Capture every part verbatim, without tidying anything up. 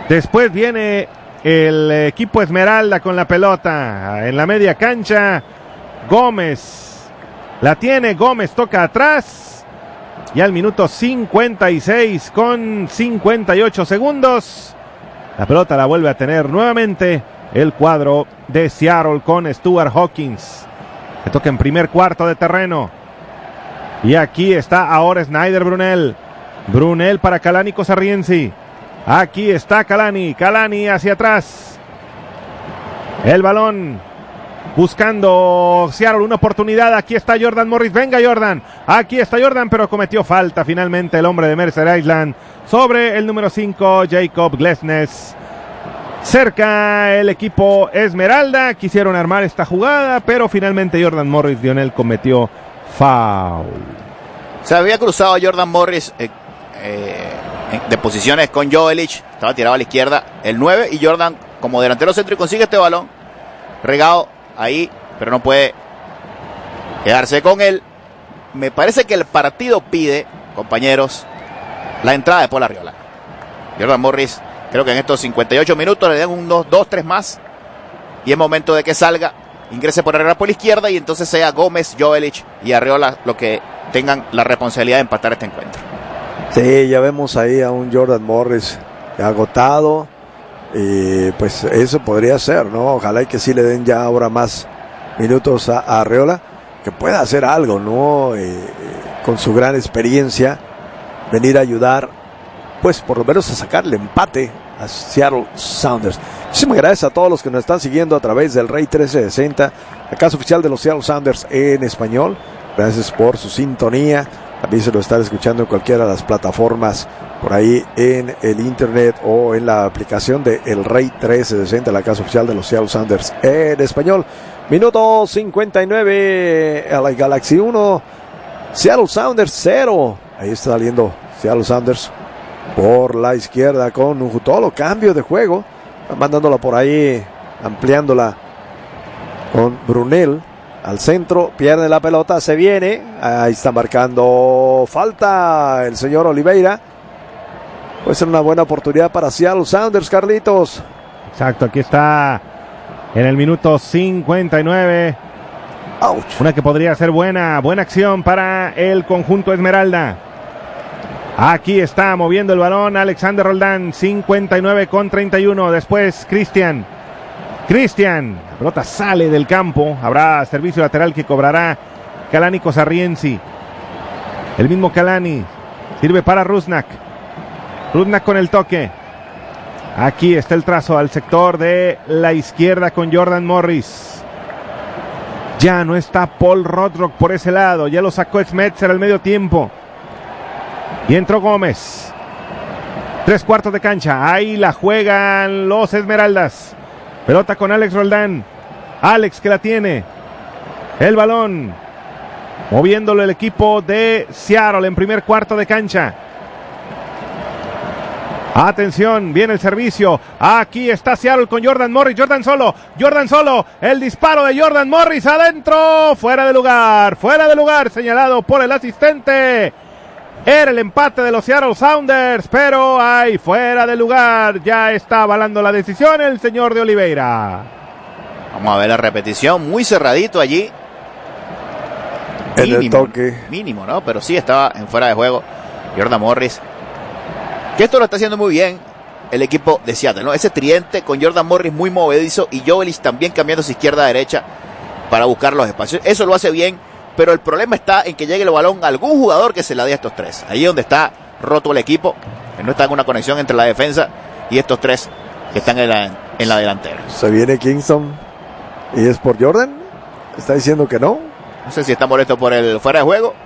Después viene el equipo Esmeralda con la pelota en la media cancha. Gómez la tiene, Gómez toca atrás. Y al minuto cincuenta y seis con cincuenta y ocho segundos, la pelota la vuelve a tener nuevamente el cuadro de Seattle con Stuart Hawkins. Le toca en primer cuarto de terreno. Y aquí está ahora Snyder Brunel. Brunel para Kalani Cosarriensi. Aquí está Kalani. Kalani hacia atrás. El balón buscando Seattle una oportunidad. Aquí está Jordan Morris. Venga Jordan. Aquí está Jordan, pero cometió falta finalmente el hombre de Mercer Island sobre el número cinco, Jacob Glesnes. Cerca el equipo Esmeralda. Quisieron armar esta jugada, pero finalmente Jordan Morris Lionel cometió foul. Se había cruzado Jordan Morris eh, eh, de posiciones con Jovelich. Estaba tirado a la izquierda el nueve y Jordan como delantero centro y consigue este balón regado ahí, pero no puede quedarse con él. Me parece que el partido pide, compañeros, la entrada de Paul Arriola. Jordan Morris, creo que en estos cincuenta y ocho minutos le dan unos dos, tres más y es momento de que salga, ingrese por Arriola por la izquierda y entonces sea Gómez, Jovelich y Arriola lo que tengan la responsabilidad de empatar este encuentro. Sí, ya vemos ahí a un Jordan Morris agotado y pues eso podría ser, ¿no? Ojalá y que sí le den ya ahora más minutos a, a Arriola, que pueda hacer algo, ¿no? Eh, con su gran experiencia, venir a ayudar, pues por lo menos a sacar el empate a Seattle Sounders. Muchísimas gracias a todos los que nos están siguiendo a través del Rey trece sesenta, la casa oficial de los Seattle Sounders en español. Gracias por su sintonía. También se lo están escuchando en cualquiera de las plataformas por ahí en el internet o en la aplicación de El Rey trece sesenta, la casa oficial de los Seattle Sounders en español. Minuto cincuenta y nueve, L A Galaxy uno, Seattle Sounders cero. Ahí está saliendo Seattle Sounders por la izquierda con un Jutolo, cambio de juego, mandándola por ahí, ampliándola con Brunel. Al centro, pierde la pelota, se viene, ahí está marcando falta el señor Oliveira. Puede ser una buena oportunidad para Seattle Sounders, Carlitos. Exacto, aquí está en el minuto cincuenta y nueve. Ouch. Una que podría ser buena, buena acción para el conjunto Esmeralda. Aquí está moviendo el balón Alexander Roldán, cincuenta y nueve con treinta y uno. Después Cristian. Cristian, la pelota sale del campo. Habrá servicio lateral que cobrará Kalani Cosarriensi. El mismo Kalani sirve para Rusnak. Rusnak con el toque. Aquí está el trazo al sector de la izquierda con Jordan Morris. Ya no está Paul Rothrock por ese lado. Ya lo sacó Smetzer al medio tiempo. Y entró Gómez. Tres cuartos de cancha. Ahí la juegan los Esmeraldas. Pelota con Alex Roldán. Alex que la tiene. El balón. Moviéndolo el equipo de Seattle en primer cuarto de cancha. Atención, viene el servicio. Aquí está Seattle con Jordan Morris. Jordan solo. Jordan solo. El disparo de Jordan Morris adentro. Fuera de lugar. Fuera de lugar. Señalado por el asistente. Era el empate de los Seattle Sounders, pero ahí fuera de lugar. Ya está avalando la decisión el señor de Oliveira. Vamos a ver la repetición, muy cerradito allí. En mínimo, el toque. Mínimo, ¿no? Pero sí estaba en fuera de juego Jordan Morris. Que esto lo está haciendo muy bien el equipo de Seattle, ¿no? Ese tridente con Jordan Morris muy movedizo y Jovelich también cambiando su izquierda a derecha para buscar los espacios. Eso lo hace bien. Pero el problema está en que llegue el balón a algún jugador que se la dé a estos tres. Ahí es donde está roto el equipo, que no está en una conexión entre la defensa y estos tres que están en la, en la delantera. Se viene Kingston y es por Jordan. ¿Está diciendo que no? No sé si está molesto por el fuera de juego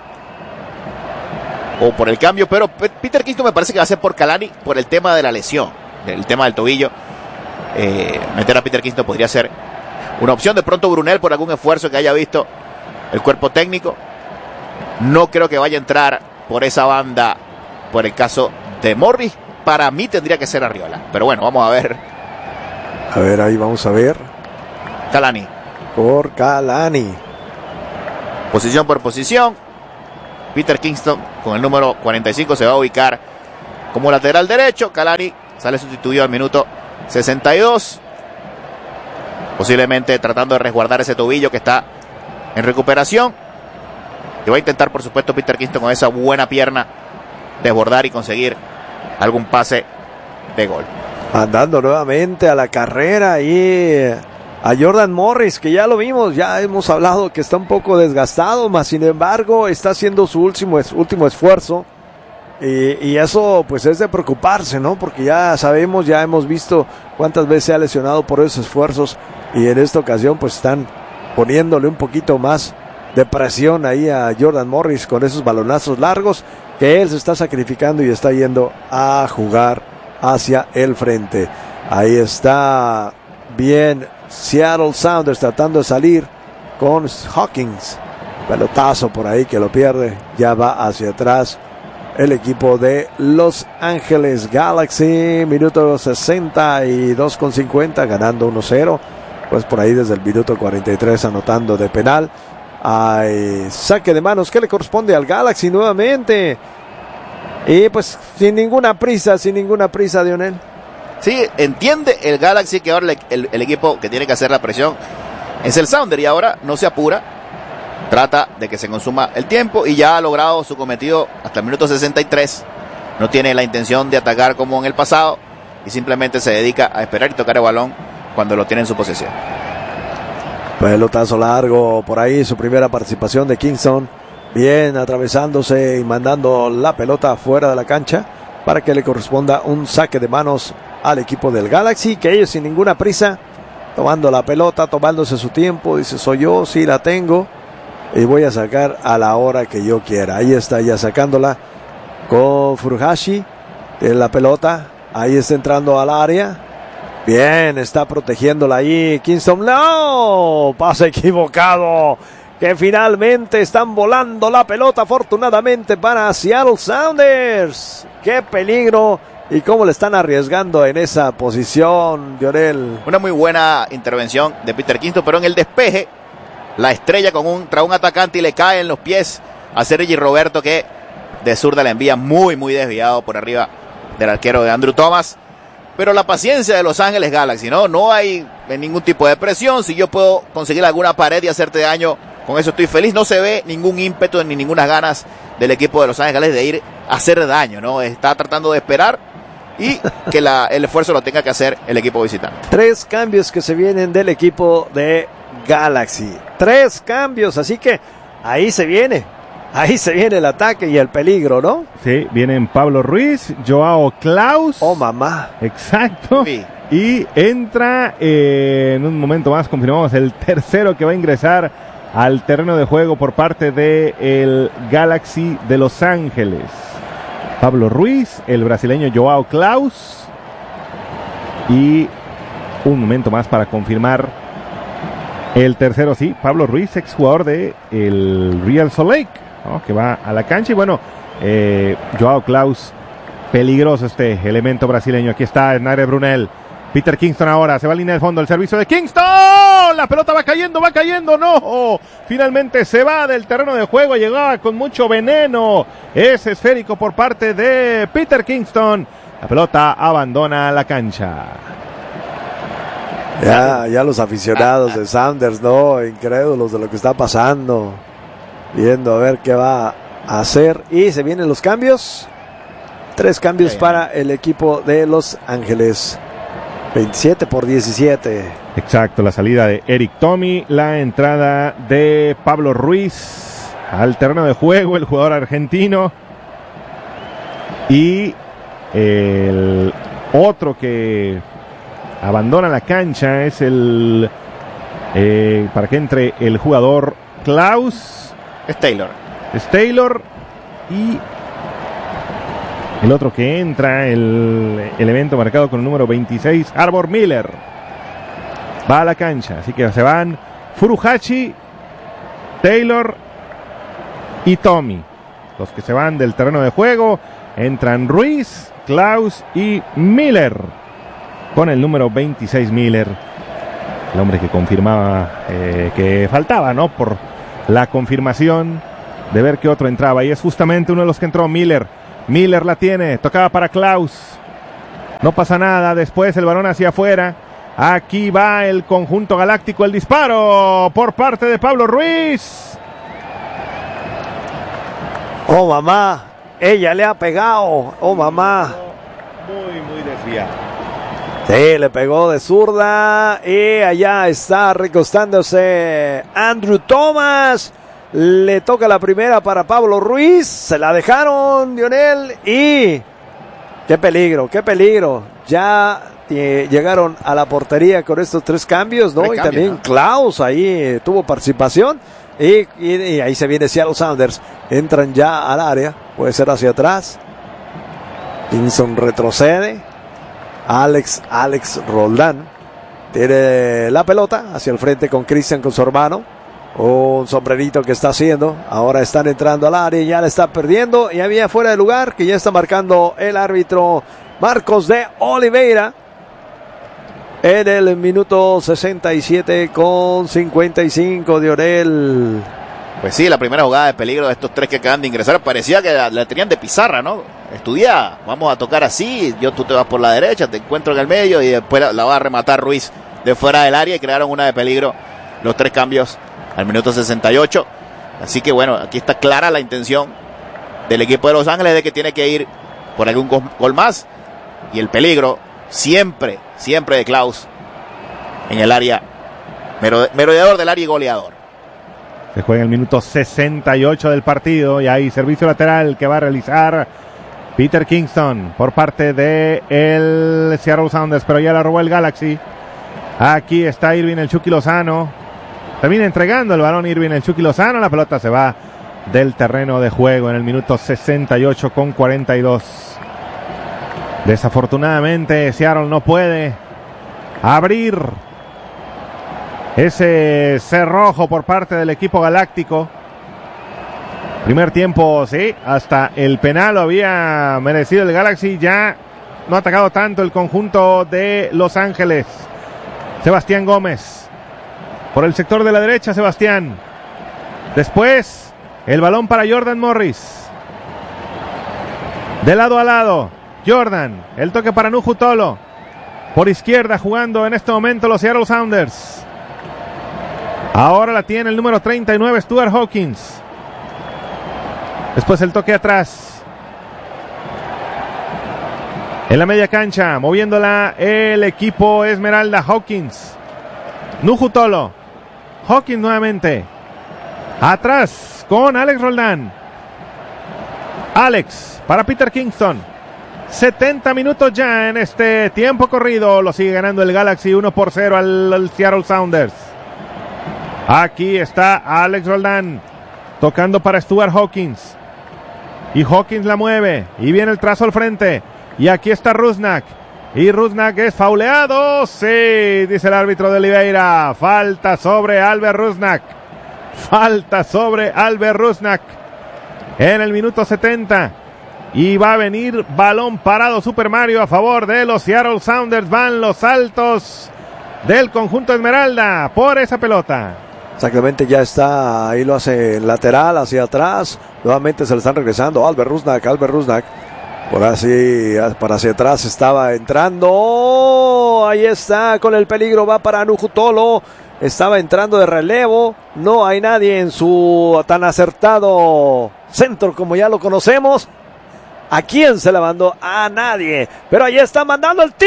o por el cambio, pero Peter Kingston me parece que va a ser por Kalani, por el tema de la lesión, el tema del tobillo. Eh, meter a Peter Kingston podría ser una opción. De pronto Brunel por algún esfuerzo que haya visto el cuerpo técnico. No creo que vaya a entrar por esa banda por el caso de Morris. Para mí tendría que ser Arriola, pero bueno, vamos a ver. A ver, ahí vamos a ver. Kalani. Por Kalani. Posición por posición. Peter Kingston con el número cuarenta y cinco se va a ubicar como lateral derecho. Kalani sale sustituido al minuto sesenta y dos. Posiblemente tratando de resguardar ese tobillo que está en recuperación. Y va a intentar, por supuesto, Peter Kingston con esa buena pierna desbordar y conseguir algún pase de gol. Andando nuevamente a la carrera y a Jordan Morris, que ya lo vimos, ya hemos hablado que está un poco desgastado, mas sin embargo está haciendo su último, último esfuerzo. Y, y eso pues es de preocuparse, ¿no? Porque ya sabemos, ya hemos visto cuántas veces se ha lesionado por esos esfuerzos y en esta ocasión pues están poniéndole un poquito más de presión ahí a Jordan Morris con esos balonazos largos que él se está sacrificando y está yendo a jugar hacia el frente. Ahí está bien Seattle Sounders tratando de salir con Hawkins. Pelotazo por ahí que lo pierde, ya va hacia atrás el equipo de Los Ángeles Galaxy, minuto sesenta y dos con cincuenta, ganando uno cero, pues por ahí desde el minuto cuarenta y tres anotando de penal. Hay saque de manos que le corresponde al Galaxy nuevamente, y pues sin ninguna prisa, sin ninguna prisa, Dionel. Sí, entiende el Galaxy que ahora el, el, el equipo que tiene que hacer la presión es el Sounder y ahora no se apura. Trata de que se consuma el tiempo y ya ha logrado su cometido hasta el minuto sesenta y tres. No tiene la intención de atacar como en el pasado y simplemente se dedica a esperar y tocar el balón cuando lo tiene en su posesión. Pelotazo largo por ahí, su primera participación de Kingston. Bien atravesándose y mandando la pelota fuera de la cancha para que le corresponda un saque de manos al equipo del Galaxy, que ellos sin ninguna prisa, tomando la pelota, tomándose su tiempo, dice soy yo, sí la tengo. Y voy a sacar a la hora que yo quiera. Ahí está ya sacándola con Furuhashi en la pelota. Ahí está entrando al área. Bien, está protegiéndola ahí Kingston. ¡No! Pase equivocado. Que finalmente están volando la pelota, afortunadamente para Seattle Sounders. ¡Qué peligro! Y cómo le están arriesgando en esa posición, Lionel. Una muy buena intervención de Peter Kingston, pero en el despeje la estrella con un, trae un atacante y le cae en los pies a Sergi Roberto, que de zurda le envía muy, muy desviado por arriba del arquero de Andrew Thomas. Pero la paciencia de Los Ángeles Galaxy, ¿no? No hay ningún tipo de presión. Si yo puedo conseguir alguna pared y hacerte daño, con eso estoy feliz. No se ve ningún ímpetu ni ninguna ganas del equipo de Los Ángeles de ir a hacer daño, ¿no? Está tratando de esperar y que la, el esfuerzo lo tenga que hacer el equipo visitante. Tres cambios que se vienen del equipo de Galaxy. Tres cambios, así que ahí se viene, ahí se viene el ataque y el peligro, ¿no? Sí, vienen Pablo Ruiz, Joao Klaus. Oh, mamá. Exacto. Sí. Y entra eh, en un momento más, confirmamos, el tercero que va a ingresar al terreno de juego por parte del Galaxy de Los Ángeles. Pablo Ruiz, el brasileño Joao Klaus. Y un momento más para confirmar el tercero, sí, Pablo Ruiz, exjugador de el Real Salt Lake, ¿no? Que va a la cancha. Y bueno, eh, Joao Klaus, peligroso este elemento brasileño. Aquí está Naire Brunel. Peter Kingston ahora, se va a línea de fondo, el servicio de Kingston. La pelota va cayendo, va cayendo, no. Finalmente se va del terreno de juego, llegaba con mucho veneno. Es esférico por parte de Peter Kingston. La pelota abandona la cancha. Ya, ya los aficionados de Sounders, ¿no? Incrédulos de lo que está pasando. Viendo a ver qué va a hacer. Y se vienen los cambios. Tres cambios Bien. para el equipo de Los Ángeles. veintisiete por diecisiete. Exacto, la salida de Eric Tommy, la entrada de Pablo Ruiz al terreno de juego, el jugador argentino. Y el otro que abandona la cancha es el eh, para que entre el jugador Klaus. Es Taylor. Es Taylor. Y el otro que entra, el elemento marcado con el número veintiséis, Arbor Miller, va a la cancha. Así que se van Furuhashi, Taylor y Tommy, los que se van del terreno de juego. Entran Ruiz, Klaus y Miller, con el número veintiséis Miller, el hombre que confirmaba eh, que faltaba, ¿no? Por la confirmación de ver que otro entraba. Y es justamente uno de los que entró, Miller. Miller la tiene, tocaba para Klaus. No pasa nada, después el balón hacia afuera. Aquí va el conjunto galáctico, el disparo por parte de Pablo Ruiz. Oh, mamá, ella le ha pegado. Oh, mamá. Muy, muy desviado. Sí, le pegó de zurda y allá está recostándose Andrew Thomas. Le toca la primera para Pablo Ruiz. Se la dejaron, Lionel, y qué peligro, qué peligro. Ya eh, llegaron a la portería con estos tres cambios, ¿no? Tres y cambios, también ¿no? Klaus ahí eh, tuvo participación. Y, y, y ahí se viene Seattle Sounders. Entran ya al área. Puede ser hacia atrás. Kingston retrocede. Alex, Alex Roldán tiene la pelota hacia el frente con Cristian, con su hermano. Un sombrerito que está haciendo. Ahora están entrando al área y ya le está perdiendo. Y había fuera de lugar que ya está marcando el árbitro Marcos de Oliveira. En el minuto sesenta y siete con cincuenta y cinco de Orel. Pues sí, la primera jugada de peligro de estos tres que acaban de ingresar. Parecía que la, la tenían de pizarra, ¿no? Estudia, vamos a tocar así. Yo, tú te vas por la derecha, te encuentro en el medio y después la, la va a rematar Ruiz de fuera del área y crearon una de peligro. Los tres cambios al minuto sesenta y ocho. Así que bueno, aquí está clara la intención del equipo de Los Ángeles de que tiene que ir por algún gol más. Y el peligro siempre, siempre de Klaus en el área, merodeador del área y goleador. Se juega el minuto sesenta y ocho del partido y hay servicio lateral que va a realizar Peter Kingston por parte de el Seattle Sounders, pero ya la robó el Galaxy. Aquí está Irving el Chucky Lozano. Termina entregando el balón Irving el Chucky Lozano. La pelota se va del terreno de juego en el minuto sesenta y ocho con cuarenta y dos. Desafortunadamente Seattle no puede abrir ese cerrojo por parte del equipo galáctico. Primer tiempo, sí, hasta el penal lo había merecido el Galaxy. Ya no ha atacado tanto el conjunto de Los Ángeles. Sebastián Gómez por el sector de la derecha, Sebastián. Después el balón para Jordan Morris. De lado a lado Jordan, el toque para Nuhu Tolo. Por izquierda jugando en este momento los Seattle Sounders. Ahora la tiene el número treinta y nueve, Stuart Hawkins. Después el toque atrás. En la media cancha, moviéndola el equipo Esmeralda. Hawkins. Nuhu Tolo. Hawkins nuevamente. Atrás con Alex Roldán. Alex para Peter Kingston. setenta minutos ya en este tiempo corrido. Lo sigue ganando el Galaxy uno por cero al, al Seattle Sounders. Aquí está Alex Roldán tocando para Stuart Hawkins. Y Hawkins la mueve. Y viene el trazo al frente. Y aquí está Rusnak. Y Rusnak es fauleado. Sí, dice el árbitro de Oliveira. Falta sobre Albert Rusnak. Falta sobre Albert Rusnak. En el minuto setenta. Y va a venir balón parado Super Mario a favor de los Seattle Sounders. Van los saltos del conjunto Esmeralda por esa pelota. Exactamente, ya está, ahí lo hace lateral, hacia atrás. Nuevamente se le están regresando. Albert Rusnak, Albert Rusnak. Por así, para hacia atrás estaba entrando. Oh, ahí está, con el peligro, va para Nuhu Tolo. Estaba entrando de relevo. No hay nadie en su tan acertado centro como ya lo conocemos. ¿A quién se la mandó? A nadie. Pero ahí está mandando el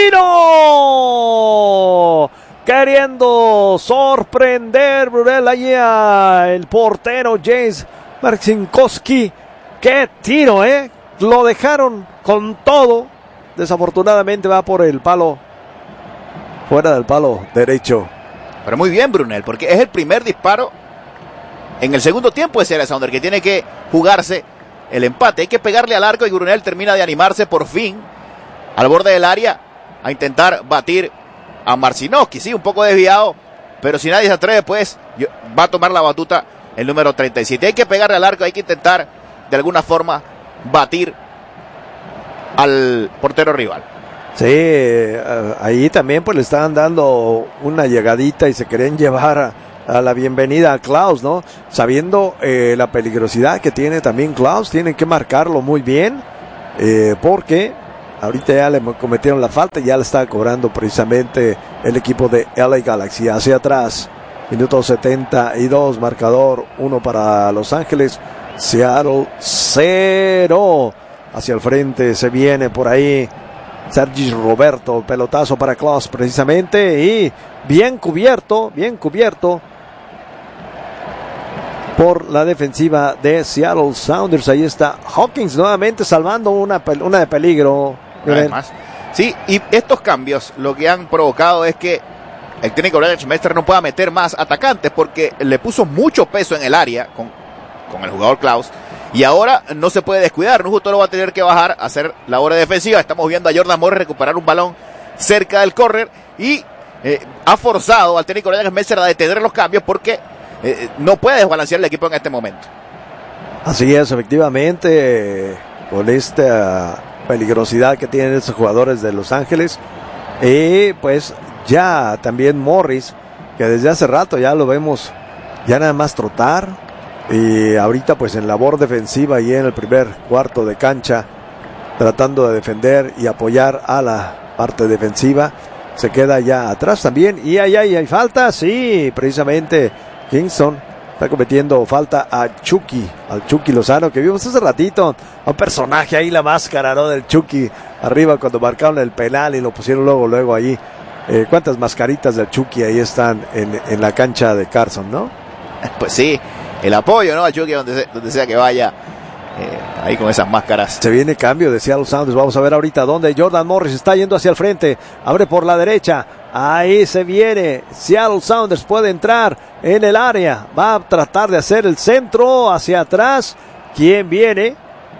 tiro. Queriendo sorprender Brunel allá. El portero James Marcinkowski. ¡Qué tiro, eh! Lo dejaron con todo. Desafortunadamente va por el palo. Fuera del palo derecho. Pero muy bien, Brunel, porque es el primer disparo en el segundo tiempo de Seattle Sounders, que tiene que jugarse el empate. Hay que pegarle al arco y Brunel termina de animarse por fin al borde del área a intentar batir a Marcinkowski. Sí, un poco desviado, pero si nadie se atreve, pues va a tomar la batuta el número treinta y siete. Hay que pegarle al arco, hay que intentar de alguna forma batir al portero rival. Sí, ahí también pues le estaban dando una llegadita y se querían llevar a, a la bienvenida a Klaus, ¿no? Sabiendo eh, la peligrosidad que tiene también Klaus, tienen que marcarlo muy bien, eh, porque ahorita ya le cometieron la falta y ya le estaba cobrando precisamente el equipo de L A Galaxy. Hacia atrás, minuto setenta y dos, marcador uno para Los Ángeles, Seattle cero. Hacia el frente se viene por ahí Sergi Roberto, pelotazo para Klaus precisamente, y bien cubierto, bien cubierto por la defensiva de Seattle Sounders. Ahí está Hawkins nuevamente salvando una, una de peligro. Además, sí, y estos cambios lo que han provocado es que el técnico Brian Schmetzer no pueda meter más atacantes porque le puso mucho peso en el área con, con el jugador Klaus. Y ahora no se puede descuidar, no justo lo va a tener que bajar a hacer la obra defensiva. Estamos viendo a Jordan Morris recuperar un balón cerca del córner y eh, ha forzado al técnico Brian Schmetzer a detener los cambios porque eh, no puede desbalancear el equipo en este momento. Así es, efectivamente, con esta peligrosidad que tienen estos jugadores de Los Ángeles. Y pues ya también Morris, que desde hace rato ya lo vemos ya nada más trotar. Y ahorita pues en labor defensiva y en el primer cuarto de cancha, tratando de defender y apoyar a la parte defensiva, se queda ya atrás también. Y ahí hay, hay falta, sí, precisamente Kingston está cometiendo falta a Chucky, al Chucky Lozano, que vimos hace ratito, a un personaje ahí, la máscara, ¿no?, del Chucky, arriba cuando marcaron el penal y lo pusieron luego, luego ahí. Eh, ¿Cuántas mascaritas del Chucky ahí están en, en la cancha de Carson, no? Pues sí. El apoyo, ¿no?, al Chucky donde, se, donde sea que vaya, eh, ahí con esas máscaras. Se viene cambio de Seattle Sounders. Vamos a ver ahorita dónde Jordan Morris está yendo hacia el frente. Abre por la derecha. Ahí se viene. Seattle Sounders puede entrar en el área. Va a tratar de hacer el centro hacia atrás. ¿Quién viene?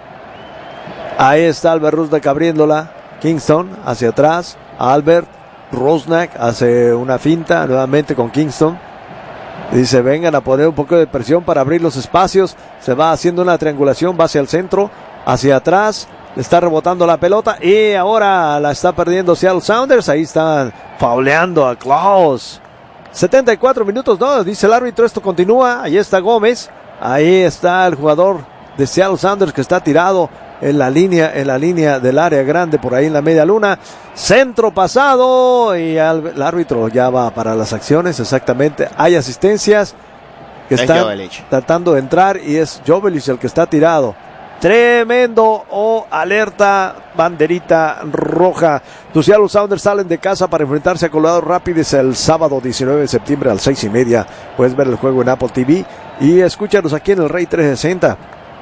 Ahí está Albert Rusnak abriéndola. Kingston hacia atrás. Albert Rusnak hace una finta nuevamente con Kingston. Dice, vengan a poner un poco de presión para abrir los espacios. Se va haciendo una triangulación, va hacia el centro, hacia atrás. Le está rebotando la pelota y ahora la está perdiendo Seattle Sounders. Ahí están fauleando a Klaus. setenta y cuatro minutos, no, dice el árbitro, esto continúa. Ahí está Gómez. Ahí está el jugador de Seattle Sounders que está tirado en la línea, en la línea del área grande, por ahí en la media luna. Centro pasado y al, el árbitro ya va para las acciones, exactamente. Hay asistencias que están tratando de entrar y es Jovelich el que está tirado. Tremendo, oh, alerta, banderita roja. Tus Seattle Sounders salen de casa para enfrentarse a Colorado Rapids el sábado diecinueve de septiembre a las seis y media. Puedes ver el juego en Apple T V y escúchanos aquí en el Rey trescientos sesenta.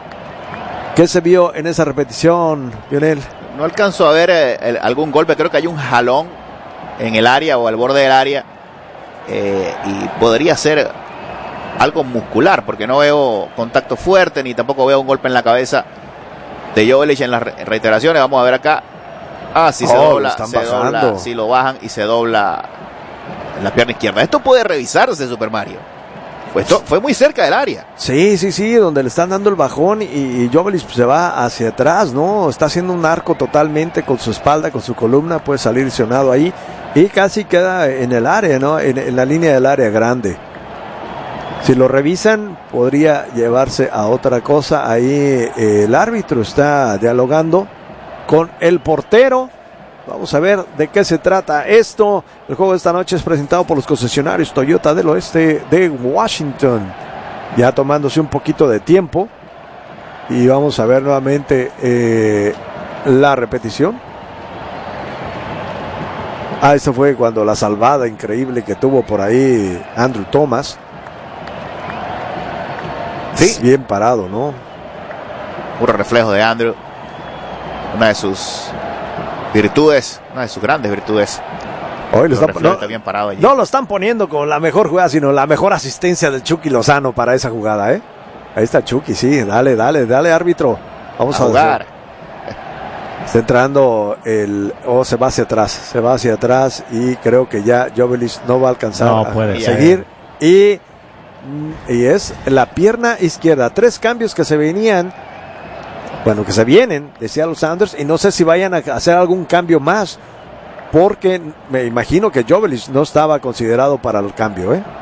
¿Qué se vio en esa repetición, Lionel? No alcanzo a ver eh, el, algún golpe, creo que hay un jalón en el área o al borde del área eh, y podría ser algo muscular porque no veo contacto fuerte ni tampoco veo un golpe en la cabeza de Jovelich en las re reiteraciones. Vamos a ver acá. Ah, sí, se oh, dobla, se dobla, sí lo bajan y se dobla en la pierna izquierda. Esto puede revisarse, Super Mario. Pues esto fue muy cerca del área. Sí, sí, sí, donde le están dando el bajón y, y Jovelich se va hacia atrás, ¿no? Está haciendo un arco totalmente con su espalda, con su columna, puede salir lesionado ahí y casi queda en el área, ¿no? En, en la línea del área grande. Si lo revisan, podría llevarse a otra cosa. Ahí eh, el árbitro está dialogando con el portero. Vamos a ver de qué se trata esto. El juego de esta noche es presentado por los concesionarios Toyota del Oeste de Washington. Ya tomándose un poquito de tiempo. Y vamos a ver nuevamente eh, la repetición. Ah, esto fue cuando la salvada increíble que tuvo por ahí Andrew Thomas. Sí. Bien parado, ¿no? Puro reflejo de Andrew. Una de sus virtudes, una de sus grandes virtudes. Hoy lo está, no, está bien parado allí. No lo están poniendo con la mejor jugada, sino la mejor asistencia del Chucky Lozano para esa jugada, ¿eh? Ahí está Chucky, sí, dale, dale, dale, árbitro. Vamos a, a jugar. Hacer. Está entrando el... Oh, se va hacia atrás, se va hacia atrás y creo que ya Jovelich no va a alcanzar no, a puede seguir. Y, y es la pierna izquierda. Tres cambios que se venían... Bueno, que se vienen, decía los Sounders, y no sé si vayan a hacer algún cambio más, porque me imagino que Jovelich no estaba considerado para el cambio, ¿eh?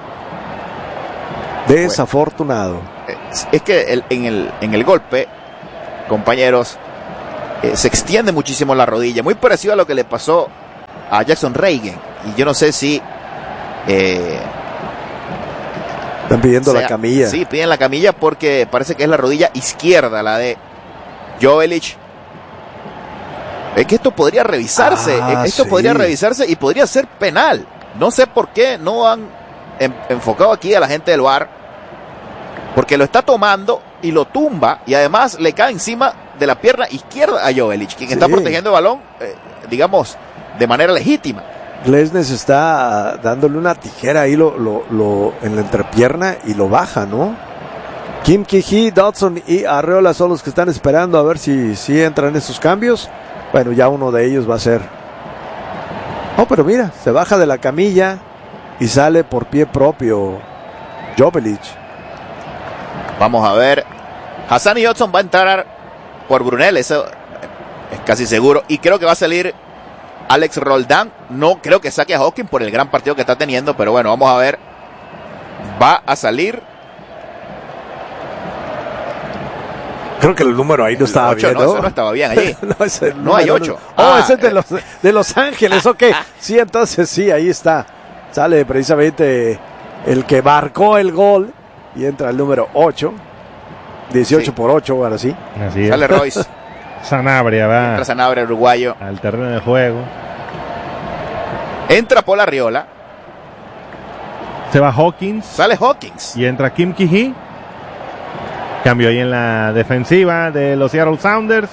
Desafortunado. Bueno, es que el, en, el, en el golpe, compañeros, eh, se extiende muchísimo la rodilla, muy parecido a lo que le pasó a Jackson Reagan, y yo no sé si eh, están pidiendo sea, la camilla. Sí, piden la camilla porque parece que es la rodilla izquierda la de Joveljic. Es que esto podría revisarse, Ah, esto sí. podría revisarse y podría ser penal. No sé por qué no han en, enfocado aquí a la gente del V A R, porque lo está tomando y lo tumba y además le cae encima de la pierna izquierda a Joveljic, quien Sí. está protegiendo el balón, eh, digamos, de manera legítima. Glesnes está dándole una tijera ahí lo, lo, lo, en la entrepierna y lo baja, ¿no? Kim Ki-hee, Dodson y Arreola son los que están esperando a ver si, si entran esos cambios. Bueno, ya uno de ellos va a ser. Oh, pero mira, se baja de la camilla y sale por pie propio Joveljic. Vamos a ver. Hassani Hudson va a entrar por Brunel, eso es casi seguro. Y creo que va a salir Alex Roldán. No creo que saque a Hawkins por el gran partido que está teniendo, pero bueno, vamos a ver. Va a salir. Creo que el número ahí no estaba ocho, bien, no, ¿no? eso no estaba bien allí. no, ese No hay número ocho. Oh, Ah, ese es de eh. los, de Los Ángeles, ok. Sí, entonces sí, ahí está. Sale precisamente el que marcó el gol y entra el número ocho. dieciocho Sí. por ocho, ahora sí. Así es. Sale Royce. Sanabria va Entra Sanabria, uruguayo. al terreno de juego. Entra Paul Arriola. Se va Hawkins Sale Hawkins. y entra Kim Ki-hee. Cambio ahí en la defensiva de los Seattle Sounders.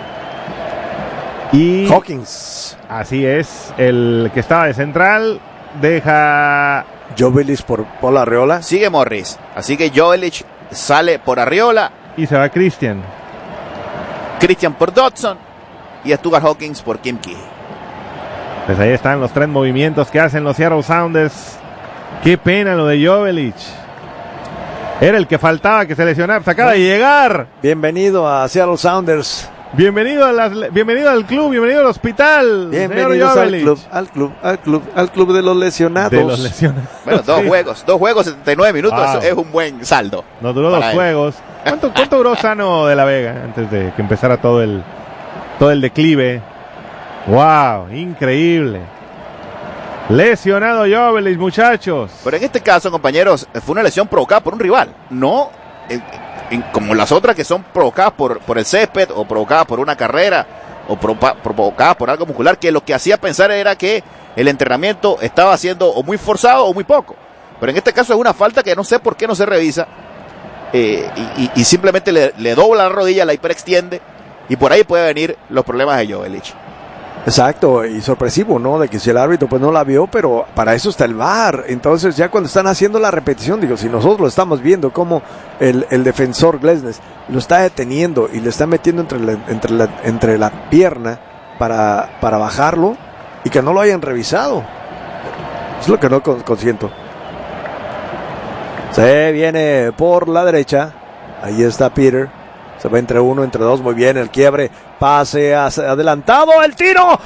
Y Hawkins. así es, el que estaba de central deja Joveljic por Paul Arreola. Sigue Morris. Así que Joveljic sale por Arriola. y se va Christian. Christian por Dodson. Y Stuart Hawkins por Kim Ki. Pues ahí están los tres movimientos que hacen los Seattle Sounders. Qué pena lo de Joveljic. Era el que faltaba que se lesionara. Se acaba de llegar. Bienvenido a Seattle Sounders. Bienvenido, a las, bienvenido al club, bienvenido al hospital. Bienvenidos señor al Joveljic. club, al club, al club, al club de los lesionados. De los lesionados. Bueno, dos Sí. juegos. Dos juegos, setenta y nueve minutos. Wow. Eso es un buen saldo. Nos duró dos para él. juegos. ¿Cuánto, ¿Cuánto duró Sano de la Vega antes de que empezara todo el, todo el declive? ¡Wow! Increíble. Lesionado Joveljic, muchachos. Pero en este caso, compañeros, fue una lesión provocada por un rival. No eh, eh, como las otras que son provocadas por, por el césped o provocadas por una carrera o propa- provocadas por algo muscular, que lo que hacía pensar era que el entrenamiento estaba siendo o muy forzado o muy poco. Pero en este caso es una falta que no sé por qué no se revisa. Eh, y, y- y simplemente le, le dobla la rodilla, la hiperextiende y por ahí puede venir los problemas de Joveljic. Exacto, y sorpresivo, ¿no? De que si el árbitro pues no la vio, pero para eso está el V A R. Entonces ya cuando están haciendo la repetición, digo, si nosotros lo estamos viendo como el, el defensor Glesnes lo está deteniendo y le está metiendo entre la, entre la, entre la pierna para, para bajarlo y que no lo hayan revisado. Es lo que no con- consiento. Se viene por la derecha. Ahí está Peter. Se va entre uno, entre dos, muy bien, el quiebre, pase hacia adelantado, el tiro,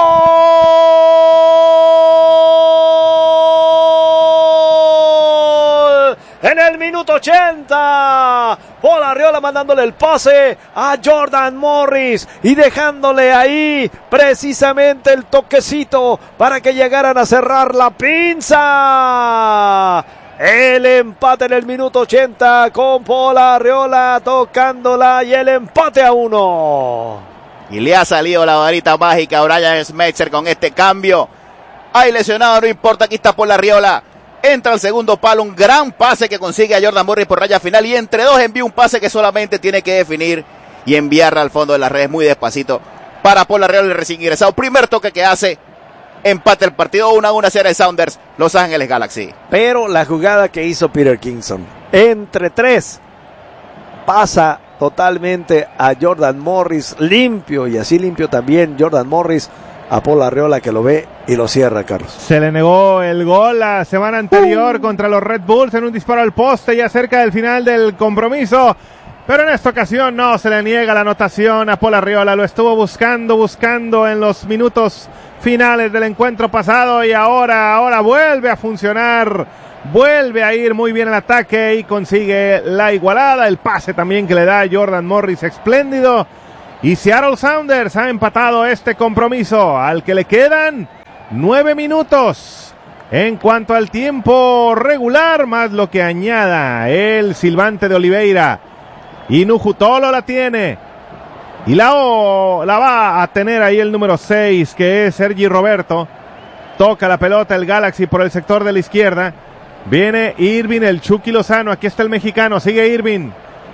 ¡gol! En el minuto ochenta, Paul Arriola mandándole el pase a Jordan Morris y dejándole ahí precisamente el toquecito para que llegaran a cerrar la pinza. El empate en el minuto ochenta con Paul Arriola tocándola y el empate a uno. Y le ha salido la varita mágica a Brian Schmetzer con este cambio. Hay lesionado, no importa, aquí está Paul Arriola. Entra al segundo palo, un gran pase que consigue a Jordan Morris por raya final. Y entre dos envía un pase que solamente tiene que definir y enviarla al fondo de las redes muy despacito para Paul Arriola, el recién ingresado. Primer toque que hace. Empate el partido, uno a uno hacia el Sounders, Los Ángeles Galaxy. Pero la jugada que hizo Peter Kingston, entre tres, pasa totalmente a Jordan Morris, limpio, y así limpio también Jordan Morris a Paul Arriola, que lo ve y lo cierra, Carlos. Se le negó el gol la semana anterior uh. contra los Red Bulls en un disparo al poste ya cerca del final del compromiso. Pero en esta ocasión no se le niega la anotación a Paul Arriola. Lo estuvo buscando, buscando en los minutos finales del encuentro pasado y ahora, ahora vuelve a funcionar. Vuelve a ir muy bien el ataque y consigue la igualada. El pase también que le da Jordan Morris, espléndido. Y Seattle Sounders ha empatado este compromiso, al que le quedan nueve minutos. En cuanto al tiempo regular, más lo que añada el silbante de Oliveira. Y Nujutolo la tiene. Y la, o, la va a tener ahí el número seis, que es Sergi Roberto. Toca la pelota el Galaxy por el sector de la izquierda. Viene Irving, el Chucky Lozano. Aquí está el mexicano, sigue Irving.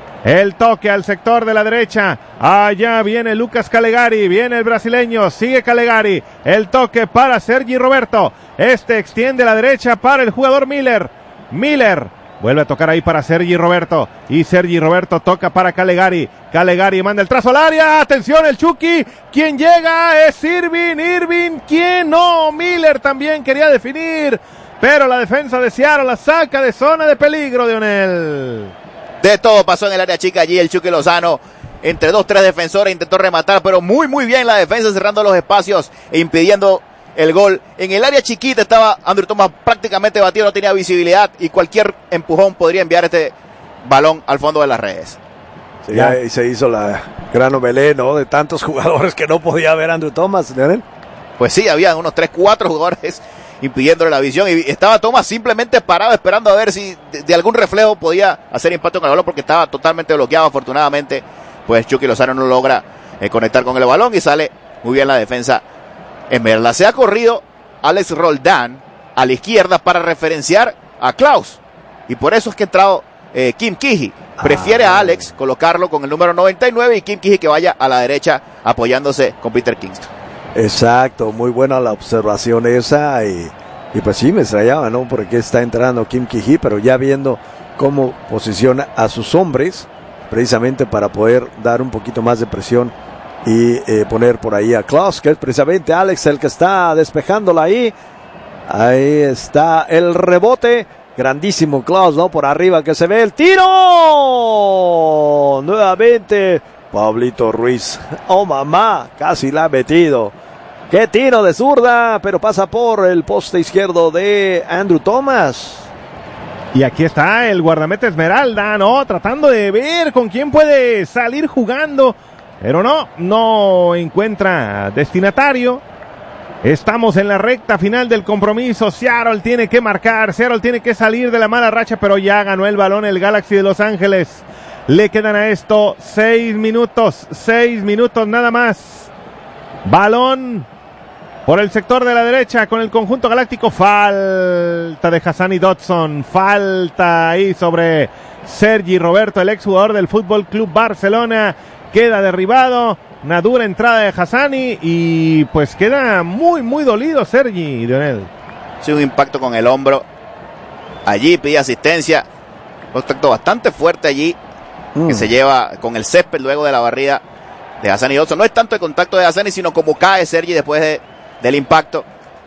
El toque al sector de la derecha. Allá viene Lucas Calegari. Viene el brasileño. Sigue Calegari. El toque para Sergi Roberto. Este extiende a la derecha para el jugador Miller. Miller vuelve a tocar ahí para Sergi Roberto. Y Sergi Roberto toca para Calegari. Calegari manda el trazo al área. Atención, el Chucky. Quien llega es Irving. Irving. ¿Quién? No. Miller también quería definir. Pero la defensa de Seattle la saca de zona de peligro, Dionel. De todo pasó en el área chica allí, el Chucky Lozano, entre dos, tres defensores, intentó rematar, pero muy, muy bien la defensa, cerrando los espacios e impidiendo el gol. En el área chiquita estaba Andrew Thomas prácticamente batido, no tenía visibilidad, y cualquier empujón podría enviar este balón al fondo de las redes. Sí, ya. Ahí se hizo la gran novelé, ¿no? De tantos jugadores que no podía ver Andrew Thomas, ¿verdad? Pues sí, había unos tres, cuatro jugadores impidiéndole la visión, y estaba Thomas simplemente parado esperando a ver si de, de algún reflejo podía hacer impacto con el balón, porque estaba totalmente bloqueado. Afortunadamente, pues Chucky Lozano no logra eh, conectar con el balón y sale muy bien la defensa Esmeralda. Se ha corrido Alex Roldán a la izquierda para referenciar a Klaus, y por eso es que ha entrado eh, Kim Kiji. Prefiere ah, a Alex colocarlo con el número noventa y nueve y Kim Kiji que vaya a la derecha apoyándose con Peter Kingston. Exacto, muy buena la observación esa, y, y pues sí me extrañaba, ¿no? Porque está entrando Kim Kiji, pero ya viendo cómo posiciona a sus hombres, precisamente para poder dar un poquito más de presión y eh, poner por ahí a Klaus, que es precisamente Alex el que está despejándola ahí. Ahí está el rebote, grandísimo Klaus, ¿no? Por arriba que se ve el tiro, nuevamente Pablito Ruiz. Oh mamá, casi la ha metido. Qué tiro de zurda, pero pasa por el poste izquierdo de Andrew Thomas. Y aquí está el guardameta Esmeralda, ¿no? Tratando de ver con quién puede salir jugando, pero no, no encuentra destinatario. Estamos en la recta final del compromiso. Seattle tiene que marcar, Seattle tiene que salir de la mala racha, pero ya ganó el balón el Galaxy de Los Ángeles. Le quedan a esto seis minutos, seis minutos nada más. Balón por el sector de la derecha con el conjunto galáctico. Falta de Hassani Dodson. Falta ahí sobre Sergi Roberto, el exjugador del Fútbol Club Barcelona. Queda derribado. Una dura entrada de Hassani y pues queda muy, muy dolido Sergi, Dionel. Sí, un impacto con el hombro. Allí pide asistencia. Contacto bastante fuerte allí. Mm. Que se lleva con el césped luego de la barrida de Hassani Dodson. No es tanto el contacto de Hassani, sino como cae Sergi después de, del impacto.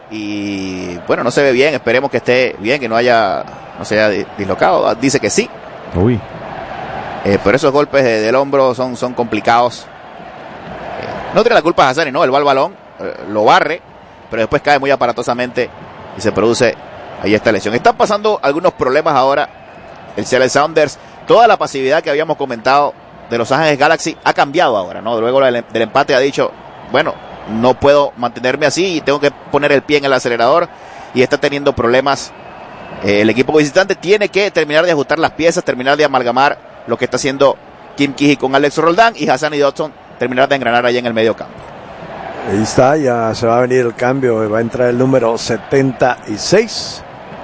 Y bueno, no se ve bien. Esperemos que esté bien, que no haya, no se haya dislocado. Dice que sí. Uy. Eh, pero esos golpes de, del hombro son, son complicados. Eh, no tiene la culpa a Hassani, no. Él va al balón, eh, lo barre, pero después cae muy aparatosamente y se produce ahí esta lesión. Están pasando algunos problemas ahora el Seattle Sounders. Toda la pasividad que habíamos comentado de Los Ángeles Galaxy ha cambiado ahora, ¿no? Luego del, del empate ha dicho, bueno, no puedo mantenerme así y tengo que poner el pie en el acelerador, y está teniendo problemas. Eh, el equipo visitante tiene que terminar de ajustar las piezas, terminar de amalgamar lo que está haciendo Kim Kiji con Alex Roldán, y Hassani Dodson terminar de engranar allá en el medio campo. Ahí está, ya se va a venir el cambio, va a entrar el número setenta y seis,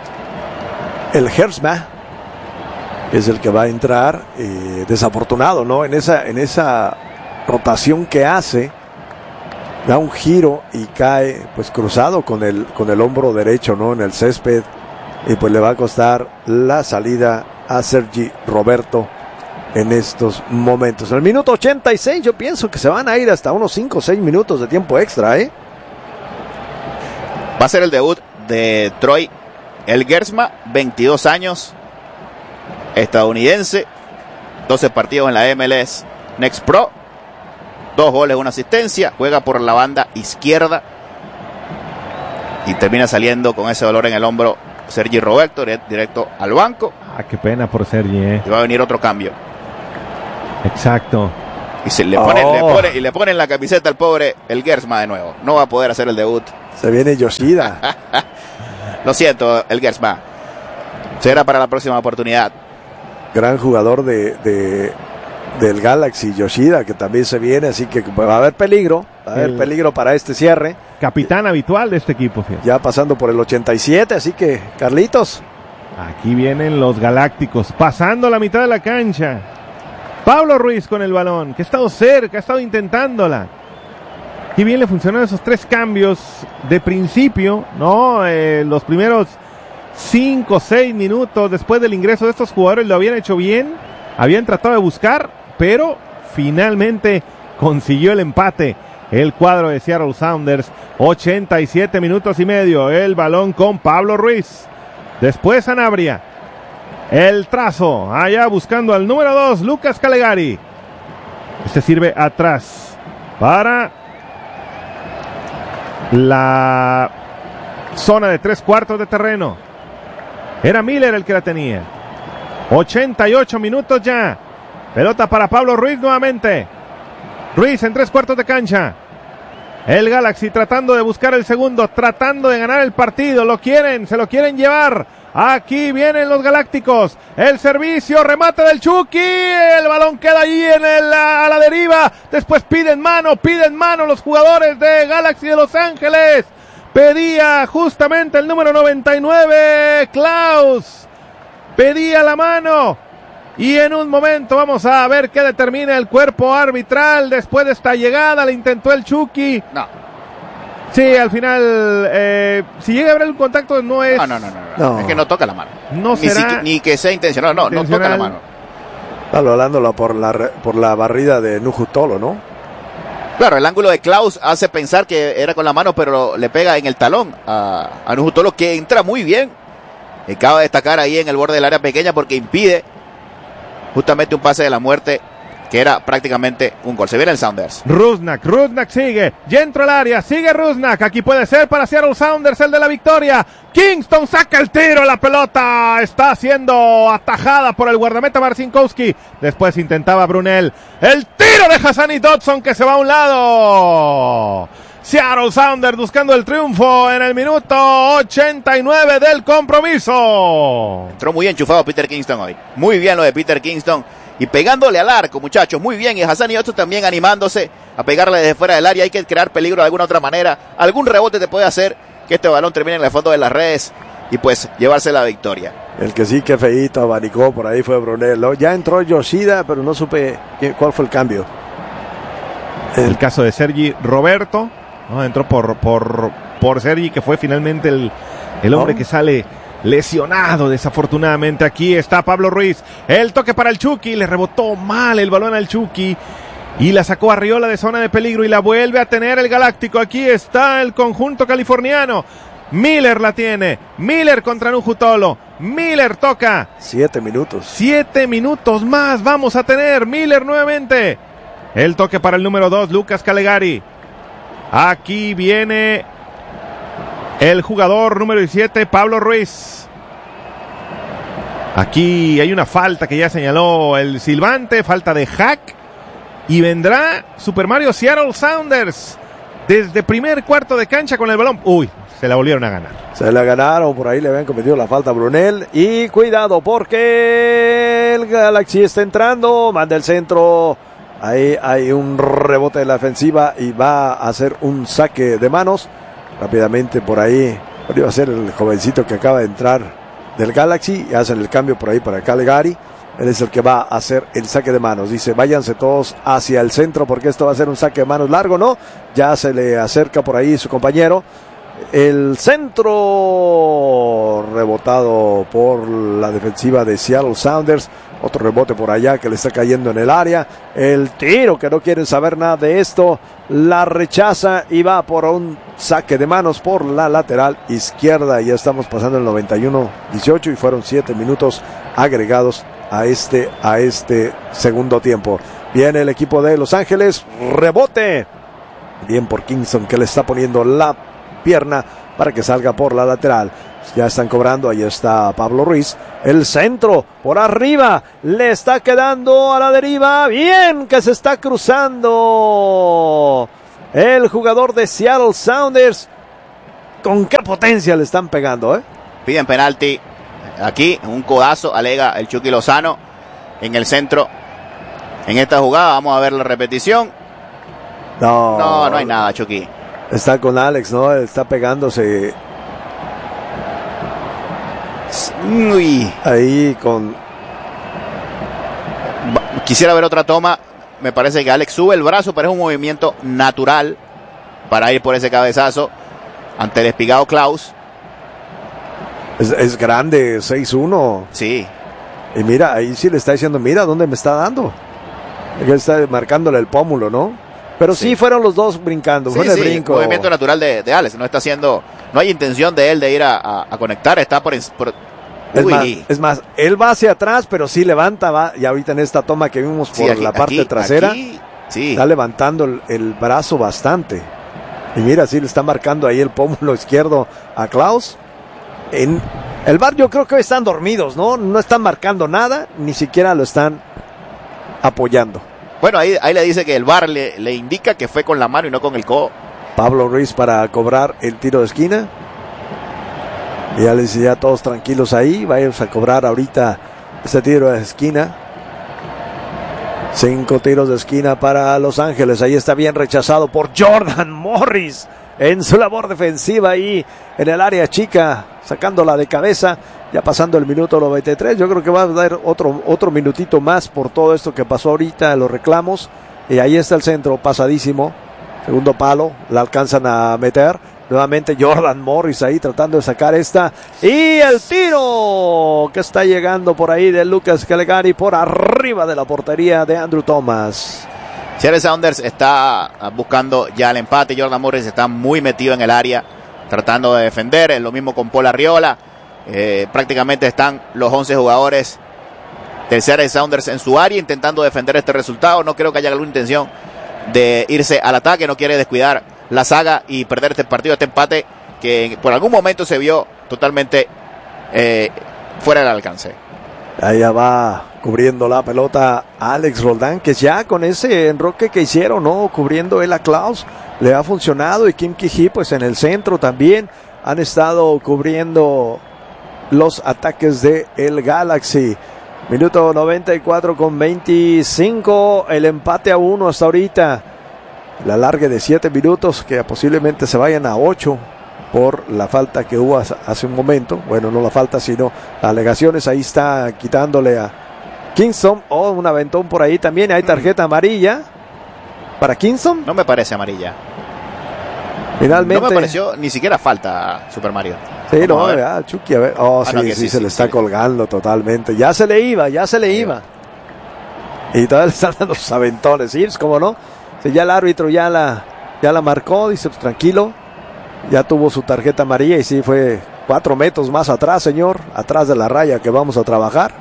el Herzma. Es el que va a entrar, eh, desafortunado, ¿no? En esa, en esa rotación que hace, da un giro y cae, pues cruzado con el, con el hombro derecho, ¿no? En el césped, y pues le va a costar la salida a Sergi Roberto en estos momentos. En el minuto ochenta y seis, yo pienso que se van a ir hasta unos cinco o seis minutos de tiempo extra, ¿eh? Va a ser el debut de Troy Elgersma, veintidós años. Estadounidense, doce partidos en la M L S Next Pro, dos goles, una asistencia, juega por la banda izquierda y termina saliendo con ese dolor en el hombro Sergi Roberto, directo al banco. Ah, qué pena por Sergi, eh. Y va a venir otro cambio. Exacto. Y se le Oh. pone, le pone, y le ponen la camiseta al pobre el Gersma de nuevo. No va a poder hacer el debut. Se viene Yoshida. Lo siento, el Gersma. Será para la próxima oportunidad. Gran jugador de, de del Galaxy, Yoshida, que también se viene, así que va a haber peligro, va a haber El- peligro para este cierre. Capitán habitual de este equipo, fíjate. Ya pasando por el ochenta y siete, así que Carlitos. Aquí vienen los Galácticos, pasando la mitad de la cancha. Pablo Ruiz con el balón, que ha estado cerca, ha estado intentándola. Qué bien le funcionaron esos tres cambios de principio, ¿no? Eh, los primeros cinco o seis minutos después del ingreso de estos jugadores lo habían hecho bien, habían tratado de buscar, pero finalmente consiguió el empate. El cuadro de Seattle Sounders, ochenta y siete minutos y medio, el balón con Pablo Ruiz. Después Sanabria. El trazo, allá buscando al número dos, Lucas Calegari. Este sirve atrás para la zona de tres cuartos de terreno. Era Miller el que la tenía. ochenta y ocho minutos ya. Pelota para Pablo Ruiz nuevamente. Ruiz en tres cuartos de cancha. El Galaxy tratando de buscar el segundo, tratando de ganar el partido. Lo quieren, se lo quieren llevar. Aquí vienen los Galácticos. El servicio, remate del Chucky. El balón queda allí en el, a la deriva. Después piden mano, piden mano los jugadores de Galaxy de Los Ángeles. Pedía justamente el número noventa y nueve, Klaus. Pedía la mano. Y en un momento vamos a ver qué determina el cuerpo arbitral. Después de esta llegada, le intentó el Chucky. No. Sí, al final, eh, si llega a haber un contacto, no es. No, no, no, no, no. No. Es que no toca la mano. No ni, será siqui- ni que sea intencional, no, no toca la intencional. mano. Valorándolo por la, re- por la barrida de Nujutolo, ¿no? Claro, el ángulo de Klaus hace pensar que era con la mano, pero le pega en el talón a, a Nujutolo, que entra muy bien. Acaba de destacar ahí en el borde del área pequeña porque impide justamente un pase de la muerte que era prácticamente un gol. Se viene el Sounders. Rusnak, Rusnak sigue, ya entró al área, sigue Rusnak, aquí puede ser para Seattle Sounders el de la victoria. Kingston saca el tiro, la pelota está siendo atajada por el guardameta Marcinkowski. Después intentaba Brunel, el tiro de Hassani Dodson que se va a un lado. Seattle Sounders buscando el triunfo en el minuto ochenta y nueve del compromiso. Entró muy enchufado Peter Kingston hoy. Muy bien lo de Peter Kingston. Y pegándole al arco, muchachos, muy bien. Y Hassani Dodson también animándose a pegarle desde fuera del área. Hay que crear peligro de alguna otra manera. Algún rebote te puede hacer que este balón termine en el fondo de las redes y pues llevarse la victoria. El que sí que feíto abanicó por ahí fue Brunel, ¿no? Ya entró Yoshida, pero no supe qué- cuál fue el cambio. El caso de Sergi Roberto, ¿no? Entró por, por, por Sergi, que fue finalmente el, el hombre Oh. que sale lesionado desafortunadamente. Aquí está Pablo Ruiz, el toque para el Chucky, le rebotó mal el balón al Chucky y la sacó Arriola de zona de peligro y la vuelve a tener el Galáctico. Aquí está el conjunto californiano. Miller la tiene, Miller contra Nujutolo, Miller toca. Siete minutos. Siete minutos más vamos a tener. Miller nuevamente. El toque para el número dos, Lucas Calegari. Aquí viene el jugador número diecisiete, Pablo Ruiz. Aquí hay una falta que ya señaló el silbante, falta de hack. Y vendrá Super Mario Seattle Sounders desde primer cuarto de cancha con el balón. Uy, se la volvieron a ganar. Se la ganaron, por ahí le habían cometido la falta a Brunel. Y cuidado porque el Galaxy está entrando, manda el centro. Ahí hay un rebote de la ofensiva y va a hacer un saque de manos. Rápidamente por ahí, iba a ser el jovencito que acaba de entrar del Galaxy y hacen el cambio por ahí para Calegari. Él es el que va a hacer el saque de manos. Dice, váyanse todos hacia el centro porque esto va a ser un saque de manos largo, ¿no? Ya se le acerca por ahí su compañero. El centro rebotado por la defensiva de Seattle Sounders. Otro rebote por allá que le está cayendo en el área. El tiro que no quieren saber nada de esto. La rechaza y va por un saque de manos por la lateral izquierda. Ya estamos pasando el noventa y uno dieciocho y fueron siete minutos agregados a este, a este segundo tiempo. Viene el equipo de Los Ángeles. Rebote. Bien por Kingston que le está poniendo la pierna para que salga por la lateral. Ya están cobrando, ahí está Pablo Ruiz. El centro por arriba, le está quedando a la deriva. Bien que se está cruzando el jugador de Seattle Sounders. Con qué potencia le están pegando, ¿eh? Piden penalti. Aquí un codazo, alega el Chucky Lozano en el centro. En esta jugada, vamos a ver la repetición. No, no, no hay nada, Chucky. Está con Alex, ¿no? Está pegándose. Uy. Ahí con... Quisiera ver otra toma. Me parece que Alex sube el brazo, pero es un movimiento natural para ir por ese cabezazo ante el espigado Klaus. Es, es grande, seis uno. Sí. Y mira, ahí sí le está diciendo, mira dónde me está dando. Él está marcándole el pómulo, ¿no? Pero sí, sí fueron los dos brincando. Sí, fue el sí, brinco. Movimiento natural de, de Alex. No está haciendo, no hay intención de él de ir a, a, a conectar. Está por, por es, más, es más, él va hacia atrás, pero sí levanta, va. Y ahorita en esta toma que vimos por sí, aquí, la parte aquí, trasera, aquí, sí. está levantando el, el brazo bastante. Y mira, sí le está marcando ahí el pómulo izquierdo a Klaus. En el V A R yo creo que hoy están dormidos, ¿no? No están marcando nada, ni siquiera lo están apoyando. Bueno, ahí, ahí le dice que el V A R le, le indica que fue con la mano y no con el codo. Pablo Ruiz para cobrar el tiro de esquina. Y ya les decía, todos tranquilos ahí. Vamos a cobrar ahorita este tiro de esquina. Cinco tiros de esquina para Los Ángeles. Ahí está bien rechazado por Jordan Morris en su labor defensiva ahí en el área chica, sacándola de cabeza. Ya pasando el minuto noventa y tres, yo creo que va a dar otro, otro minutito más por todo esto que pasó ahorita, los reclamos. Y ahí está el centro, pasadísimo. Segundo palo, la alcanzan a meter. Nuevamente Jordan Morris ahí tratando de sacar esta. Y el tiro que está llegando por ahí de Lucas Calegari por arriba de la portería de Andrew Thomas. Seattle Sounders está buscando ya el empate. Jordan Morris está muy metido en el área, tratando de defender. Es lo mismo con Paul Arriola. Eh, prácticamente están los once jugadores del Seattle Sounders en su área intentando defender este resultado. No creo que haya alguna intención de irse al ataque. No quiere descuidar la saga y perder este partido, este empate que por algún momento se vio totalmente eh, fuera del alcance. Allá va cubriendo la pelota Alex Roldán, que ya con ese enroque que hicieron, ¿no? Cubriendo él a Klaus, le ha funcionado. Y Kim Ki-hee, pues en el centro también han estado cubriendo los ataques de el Galaxy. Minuto noventa y cuatro con veinticinco, el empate a uno hasta ahorita. La larga de siete minutos, que posiblemente se vayan a ocho por la falta que hubo hace un momento. Bueno, no la falta, sino alegaciones. Ahí está quitándole a Kingston. Oh, un aventón por ahí también. Hay tarjeta amarilla para Kingston. No me parece amarilla. Finalmente. No me pareció ni siquiera falta, Super Mario. Sí, no, a Chucky, a ver. Oh, ah, sí, no, sí, sí, se sí, le sí, está sí. colgando totalmente. Ya se le iba, ya se le sí. iba. Y todavía le están dando sus aventones. Sí, como no. Si ya el árbitro ya la, ya la marcó, dice, pues tranquilo. Ya tuvo su tarjeta amarilla y sí fue cuatro metros más atrás, señor. Atrás de la raya que vamos a trabajar.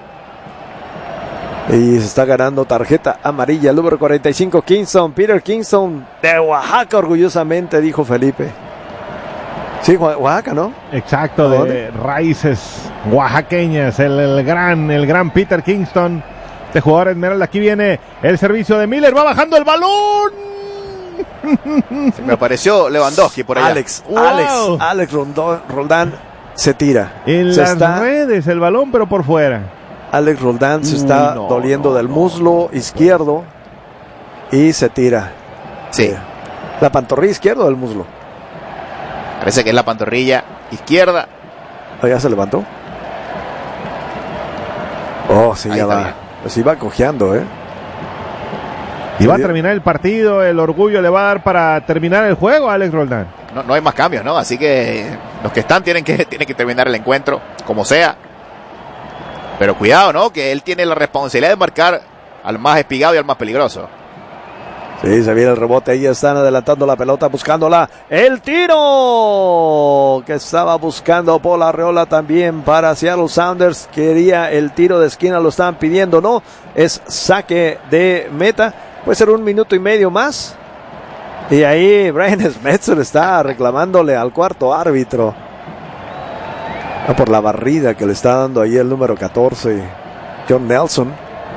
Y se está ganando tarjeta amarilla. El número cuarenta y cinco, Kingston. Peter Kingston de Oaxaca, orgullosamente, dijo Felipe. Sí, Oaxaca, ¿no? Exacto, de raíces oaxaqueñas. El, el gran, el gran Peter Kingston. Este jugador Esmeralda. Aquí viene el servicio de Miller. Va bajando el balón. Se me apareció Lewandowski por allá. Alex, wow. Alex, Alex Rondón, Roldán se tira. En se las está, redes el balón, pero por fuera. Alex Roldán se Uy, está no, doliendo no, del no. muslo izquierdo y se tira. Sí. La pantorrilla izquierda del muslo. Parece que es la pantorrilla izquierda. ¿Oh, ya se levantó? Oh, sí, Ahí ya va. Bien. Pues iba cojeando, ¿eh? Y va a terminar el partido. El orgullo le va a dar para terminar el juego a Alex Roldán. No, no hay más cambios, ¿no? Así que los que están tienen que, tienen que terminar el encuentro, como sea. Pero cuidado, ¿no? Que él tiene la responsabilidad de marcar al más espigado y al más peligroso. Sí, se viene el rebote. Ahí están adelantando la pelota, buscándola. El tiro que estaba buscando Paul Arriola también para Seattle Sounders. Quería el tiro de esquina, lo estaban pidiendo, ¿no? Es saque de meta. Puede ser un minuto y medio más. Y ahí Brian Schmetzer está reclamándole al cuarto árbitro. Ah, por la barrida que le está dando ahí el número catorce, John Nelson.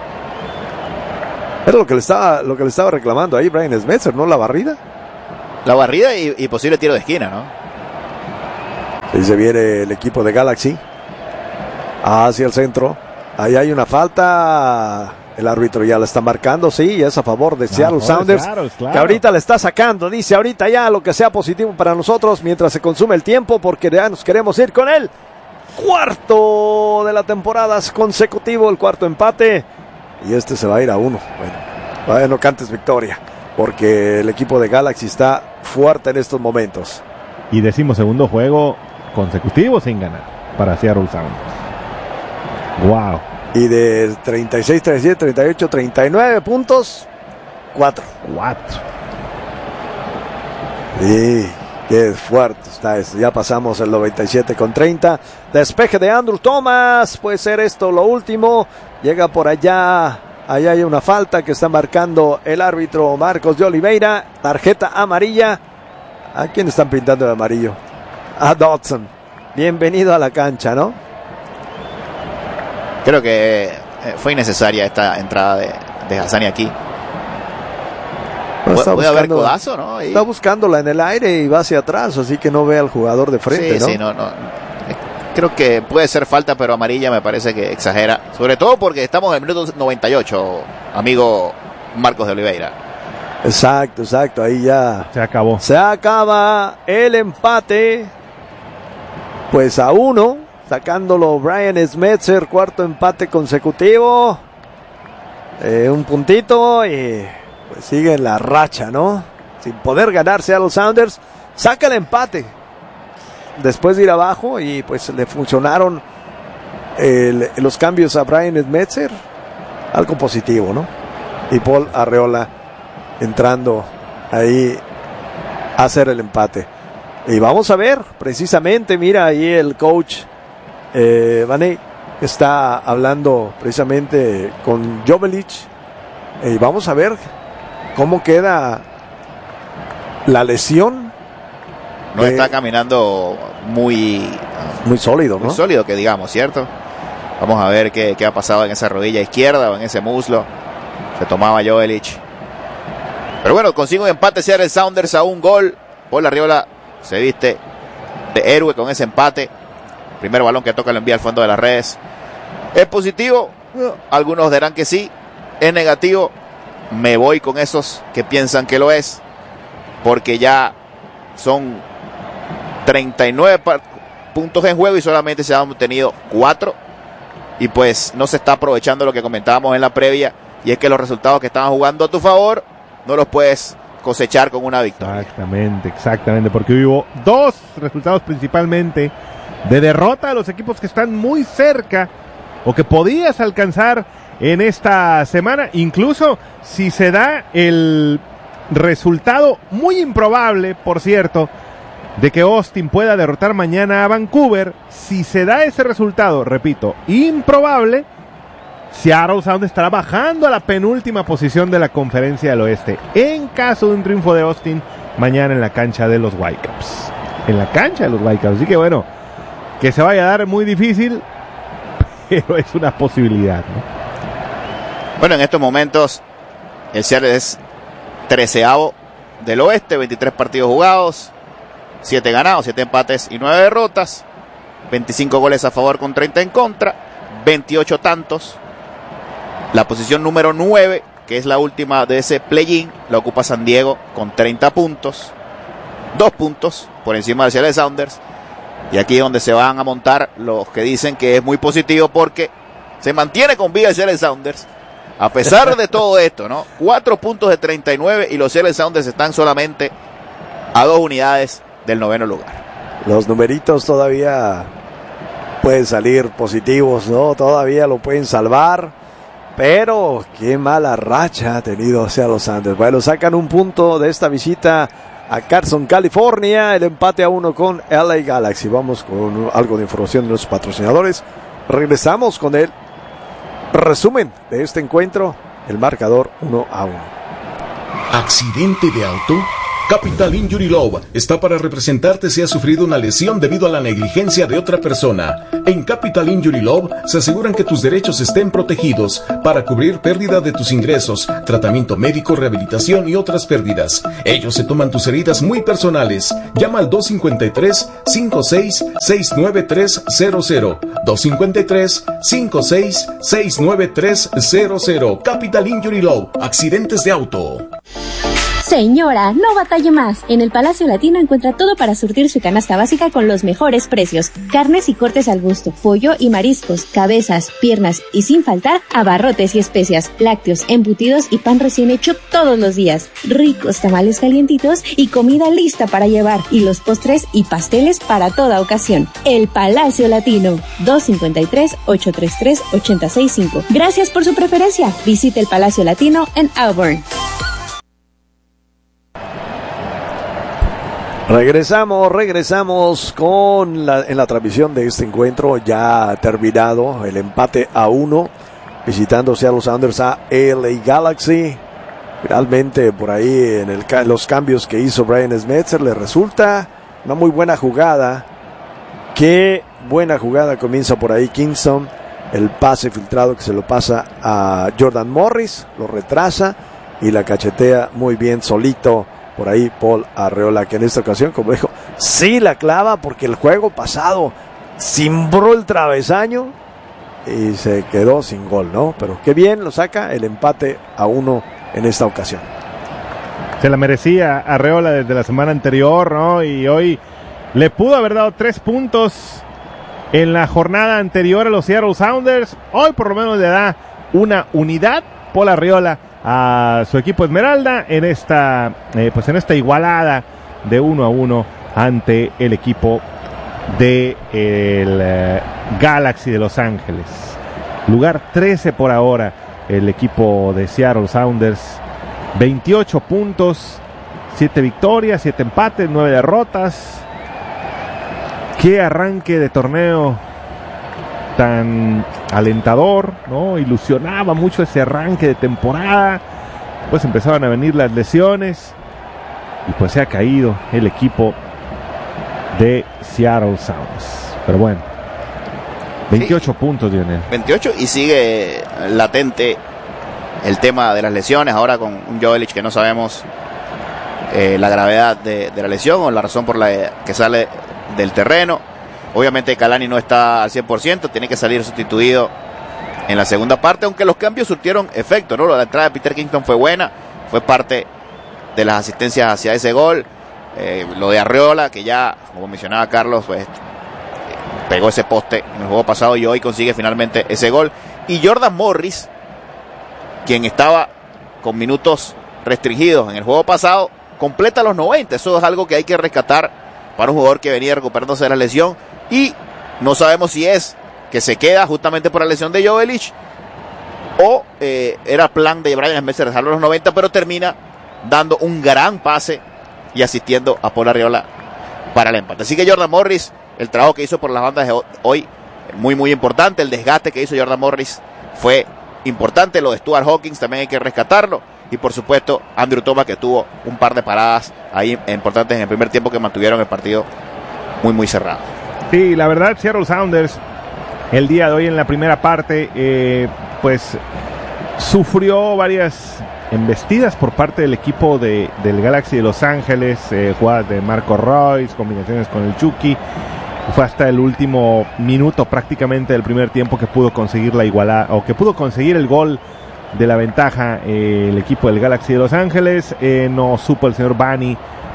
Era lo que le estaba, lo que le estaba reclamando ahí Brian Schmetzer, ¿no? La barrida. La barrida y, y posible tiro de esquina, ¿no? Ahí se viene el equipo de Galaxy hacia el centro. Ahí hay una falta. El árbitro ya la está marcando, sí, es a favor de Seattle ah, Sounders, Seattle, claro. Que ahorita le está sacando, dice ahorita ya lo que sea positivo para nosotros mientras se consume el tiempo, porque ya nos queremos ir con el cuarto de la temporada consecutivo, el cuarto empate, y este se va a ir a uno. Bueno, bueno, no cantes victoria, porque el equipo de Galaxy está fuerte en estos momentos. Y decimos segundo juego consecutivo sin ganar para Seattle Sounders. Wow. Y de treinta y seis, treinta y siete, treinta y ocho, treinta y nueve puntos, cuatro. cuatro. Sí, qué fuerte está eso. Ya pasamos el noventa y siete con treinta. Despeje de Andrew Thomas. Puede ser esto lo último. Llega por allá. Allá hay una falta que está marcando el árbitro Marcos de Oliveira. Tarjeta amarilla. ¿A quién están pintando de amarillo? A Dodson. Bienvenido a la cancha, ¿no? Creo que fue innecesaria esta entrada de, de Hassani aquí. Bueno, puede haber codazo, ¿no? Y... Está buscándola en el aire y va hacia atrás, así que no ve al jugador de frente, sí, ¿no? Sí, no, no. Creo que puede ser falta, pero amarilla me parece que exagera. Sobre todo porque estamos en el minuto noventa y ocho, amigo Marcos de Oliveira. Exacto, exacto. Ahí ya se acabó. Se acaba el empate. Pues a uno. Sacándolo Brian Schmetzer, cuarto empate consecutivo. Eh, un puntito y pues sigue en la racha, ¿no? Sin poder ganar Seattle Sounders. Saca el empate. Después de ir abajo y pues le funcionaron el, los cambios a Brian Schmetzer. Algo positivo, ¿no? Y Paul Arreola entrando ahí a hacer el empate. Y vamos a ver, precisamente, mira ahí el coach Eh, Vané está hablando precisamente con Jovelic y eh, vamos a ver cómo queda la lesión. No de, está caminando muy muy sólido, muy ¿no? sólido, que digamos, ¿cierto? Vamos a ver qué, qué ha pasado en esa rodilla izquierda o en ese muslo. Se tomaba Jovelic. Pero bueno, consigue un empate Seattle Sounders a un gol. Paul Arriola se viste de héroe con ese empate. Primer balón que toca lo envía al fondo de las redes. ¿Es positivo? Algunos dirán que sí. ¿Es negativo? Me voy con esos que piensan que lo es. Porque ya son treinta y nueve puntos en juego y solamente se han obtenido cuatro. Y pues no se está aprovechando lo que comentábamos en la previa. Y es que los resultados que estaban jugando a tu favor no los puedes cosechar con una victoria. Exactamente, exactamente. Porque hubo dos resultados principalmente de derrota a los equipos que están muy cerca o que podías alcanzar en esta semana, incluso si se da el resultado muy improbable, por cierto, de que Austin pueda derrotar mañana a Vancouver. Si se da ese resultado, repito, improbable, Seattle Sound estará bajando a la penúltima posición de la Conferencia del Oeste en caso de un triunfo de Austin mañana en la cancha de los Whitecaps. En la cancha de los Whitecaps, así que bueno, que se vaya a dar muy difícil, pero es una posibilidad, ¿no? Bueno, en estos momentos el Seattle es treceavo del oeste, veintitrés partidos jugados, siete ganados, siete empates y nueve derrotas, veinticinco goles a favor con treinta en contra, veintiocho tantos. La posición número nueve, que es la última de ese play-in, la ocupa San Diego con treinta puntos, dos puntos por encima de Seattle Sounders. Y aquí es donde se van a montar los que dicen que es muy positivo porque se mantiene con vida el Seattle Sounders a pesar de todo esto, ¿no? Cuatro puntos de treinta y nueve y los Seattle Sounders están solamente a dos unidades del noveno lugar. Los numeritos todavía pueden salir positivos, ¿no? Todavía lo pueden salvar, pero qué mala racha ha tenido Seattle Sounders. Bueno, sacan un punto de esta visita a Carson, California, el empate a uno con L A Galaxy. Vamos con algo de información de nuestros patrocinadores. Regresamos con el resumen de este encuentro, el marcador uno a uno. ¿Accidente de auto? Capital Injury Law está para representarte si has sufrido una lesión debido a la negligencia de otra persona. En Capital Injury Law se aseguran que tus derechos estén protegidos para cubrir pérdida de tus ingresos, tratamiento médico, rehabilitación y otras pérdidas. Ellos se toman tus heridas muy personales. Llama al dos cinco tres, cinco seis, seis nueve tres cero cero. dos cinco tres, cinco seis, seis nueve tres cero cero. Capital Injury Law. Accidentes de auto. Señora, no batalle más. En el Palacio Latino encuentra todo para surtir su canasta básica con los mejores precios. Carnes y cortes al gusto, pollo y mariscos, cabezas, piernas y sin faltar abarrotes y especias, lácteos, embutidos y pan recién hecho todos los días. Ricos tamales calientitos y comida lista para llevar. Y los postres y pasteles para toda ocasión. El Palacio Latino. dos cinco tres, ocho tres tres, ocho seis cinco. Gracias por su preferencia. Visite el Palacio Latino en Auburn. Regresamos, regresamos con la, en la transmisión de este encuentro ya terminado, el empate a uno, visitando Seattle Sounders a L A Galaxy. Finalmente por ahí en el, los cambios que hizo Brian Schmetzer le resulta una muy buena jugada. Qué buena jugada comienza por ahí Kingston, el pase filtrado que se lo pasa a Jordan Morris, lo retrasa y la cachetea muy bien solito. Por ahí Paul Arriola, que en esta ocasión, como dijo, sí la clava porque el juego pasado cimbró el travesaño y se quedó sin gol, ¿no? Pero qué bien lo saca el empate a uno en esta ocasión. Se la merecía Arriola desde la semana anterior, ¿no? Y hoy le pudo haber dado tres puntos en la jornada anterior a los Seattle Sounders. Hoy por lo menos le da una unidad Paul Arriola a su equipo Esmeralda en esta eh, pues en esta igualada de uno a uno ante el equipo de el eh, Galaxy de Los Ángeles. Lugar trece por ahora el equipo de Seattle Sounders, veintiocho puntos, siete victorias, siete empates, nueve derrotas. Qué arranque de torneo tan alentador, ¿no? Ilusionaba mucho ese arranque de temporada. Pues empezaban a venir las lesiones y pues se ha caído el equipo de Seattle Sounders. Pero bueno, veintiocho sí, puntos, Dionel. veintiocho y sigue latente el tema de las lesiones. Ahora con un Jovelich que no sabemos eh, la gravedad de, de la lesión o la razón por la que sale del terreno. Obviamente Kalani no está al cien por ciento, tiene que salir sustituido en la segunda parte, aunque los cambios surtieron efecto, ¿no? La entrada de Peter Kingston fue buena, fue parte de las asistencias hacia ese gol. Eh, lo de Arriola, que ya, como mencionaba Carlos, pues pegó ese poste en el juego pasado y hoy consigue finalmente ese gol. Y Jordan Morris, quien estaba con minutos restringidos en el juego pasado, completa los noventa. Eso es algo que hay que rescatar para un jugador que venía recuperándose de la lesión. Y no sabemos si es que se queda justamente por la lesión de Jovelich o eh, era plan de Brian Schmetzer dejarlo a los noventa, pero termina dando un gran pase y asistiendo a Paul Arriola para el empate. Así que Jordan Morris, el trabajo que hizo por las bandas de hoy, muy muy importante. El desgaste que hizo Jordan Morris fue importante. Lo de Stuart Hawkins también hay que rescatarlo. Y por supuesto Andrew Thomas, que tuvo un par de paradas ahí importantes en el primer tiempo que mantuvieron el partido muy muy cerrado. Sí, la verdad, Seattle Sounders el día de hoy en la primera parte eh, pues sufrió varias embestidas por parte del equipo de, del Galaxy de Los Ángeles, eh, jugadas de Marco Royce, combinaciones con el Chucky. Fue hasta el último minuto prácticamente del primer tiempo que pudo conseguir la igualada, o que pudo conseguir el gol de la ventaja eh, el equipo del Galaxy de Los Ángeles. Eh, no supo el señor Bani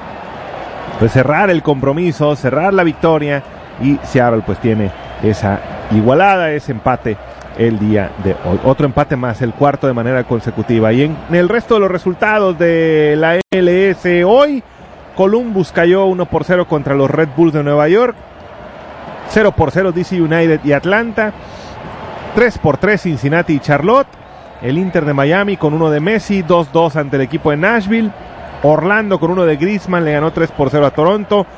pues cerrar el compromiso, cerrar la victoria, y Seattle pues tiene esa igualada, ese empate el día de hoy. Otro empate más, el cuarto de manera consecutiva. Y en, en el resto de los resultados de la M L S hoy, Columbus cayó uno por cero contra los Red Bulls de Nueva York, cero por cero D C United y Atlanta, tres por tres Cincinnati y Charlotte, el Inter de Miami con uno de Messi, dos dos ante el equipo de Nashville, Orlando con uno de Griezmann le ganó tres por cero a Toronto,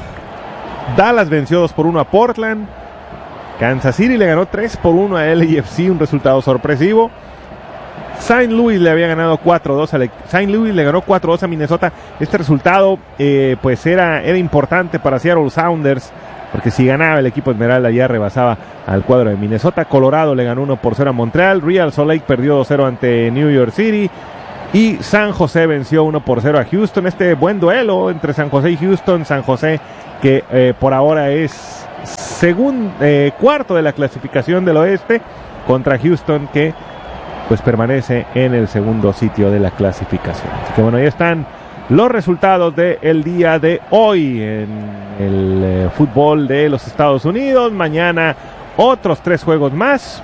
Dallas venció dos por uno a Portland, Kansas City le ganó tres por uno a L A F C, un resultado sorpresivo, Saint Louis le había ganado cuatro dos a Saint Louis le ganó cuatro dos a Minnesota. Este resultado eh, pues era, era importante para Seattle Sounders, porque si ganaba el equipo Esmeralda ya rebasaba al cuadro de Minnesota. Colorado le ganó uno por cero a Montreal. Real Salt Lake perdió dos cero ante New York City. Y San José venció uno por cero a Houston. Este buen duelo entre San José y Houston. San José que eh, por ahora es segundo, eh, cuarto de la clasificación del oeste, contra Houston que pues permanece en el segundo sitio de la clasificación. Así que bueno, ahí están los resultados del día de hoy en el eh, fútbol de los Estados Unidos. Mañana otros tres juegos más.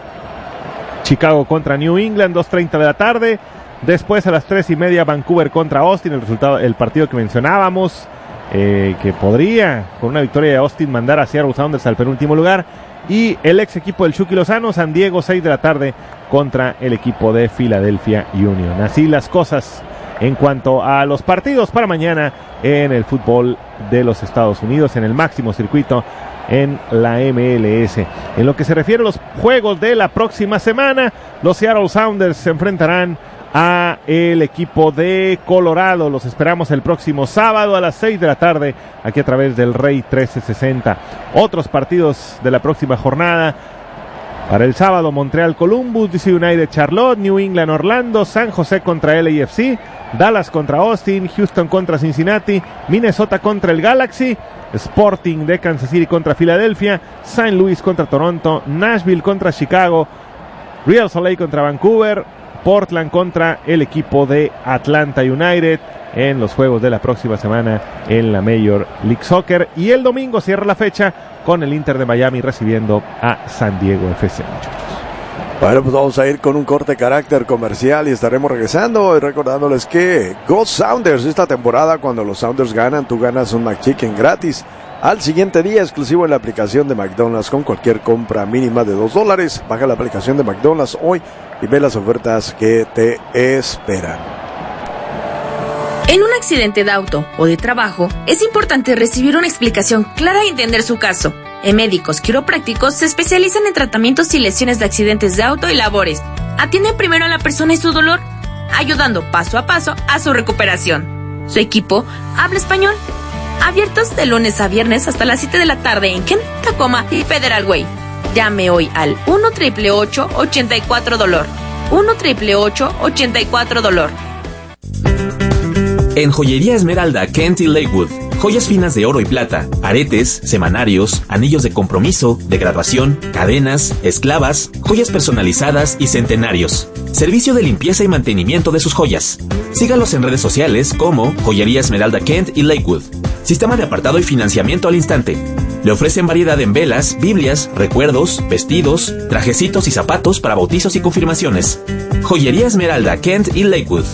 Chicago contra New England, dos treinta de la tarde. Después a las tres y media Vancouver contra Austin, el resultado, el partido que mencionábamos, eh, que podría con una victoria de Austin mandar a Seattle Sounders al penúltimo lugar. Y el ex equipo del Chucky Lozano, San Diego, seis de la tarde contra el equipo de Philadelphia Union. Así las cosas en cuanto a los partidos para mañana en el fútbol de los Estados Unidos, en el máximo circuito en la M L S. En lo que se refiere a los juegos de la próxima semana, los Seattle Sounders se enfrentarán a el equipo de Colorado. Los esperamos el próximo sábado a las seis de la tarde aquí a través del Rey trece sesenta. Otros partidos de la próxima jornada para el sábado: Montreal Columbus, D C United Charlotte, New England Orlando, San José contra L A F C, Dallas contra Austin, Houston contra Cincinnati, Minnesota contra el Galaxy, Sporting de Kansas City contra Filadelfia, Saint Louis contra Toronto, Nashville contra Chicago, Real Salt Lake contra Vancouver, Portland contra el equipo de Atlanta United en los juegos de la próxima semana en la Major League Soccer. Y el domingo cierra la fecha con el Inter de Miami recibiendo a San Diego F C, muchachos. Bueno, pues vamos a ir con un corte de carácter comercial y estaremos regresando y recordándoles que Go Sounders esta temporada, cuando los Sounders ganan, tú ganas un McChicken gratis al siguiente día, exclusivo en la aplicación de McDonald's con cualquier compra mínima de dos dólares. Baja la aplicación de McDonald's hoy y ve las ofertas que te esperan. En un accidente de auto o de trabajo, es importante recibir una explicación clara y entender su caso. En Médicos Quiroprácticos se especializan en tratamientos y lesiones de accidentes de auto y labores. Atienden primero a la persona y su dolor, ayudando paso a paso a su recuperación. Su equipo habla español. Abiertos de lunes a viernes hasta las siete de la tarde en Kent, Tacoma y Federal Way. Llame hoy al uno ocho ocho ocho ocho cuatro dolor. uno ocho ocho ocho ocho cuatro dolor. En Joyería Esmeralda, Kent y Lakewood, joyas finas de oro y plata, aretes, semanarios, anillos de compromiso, de graduación, cadenas, esclavas, joyas personalizadas y centenarios. Servicio de limpieza y mantenimiento de sus joyas. Sígalos en redes sociales como Joyería Esmeralda Kent y Lakewood. Sistema de apartado y financiamiento al instante. Le ofrecen variedad en velas, biblias, recuerdos, vestidos, trajecitos y zapatos para bautizos y confirmaciones. Joyería Esmeralda Kent y Lakewood.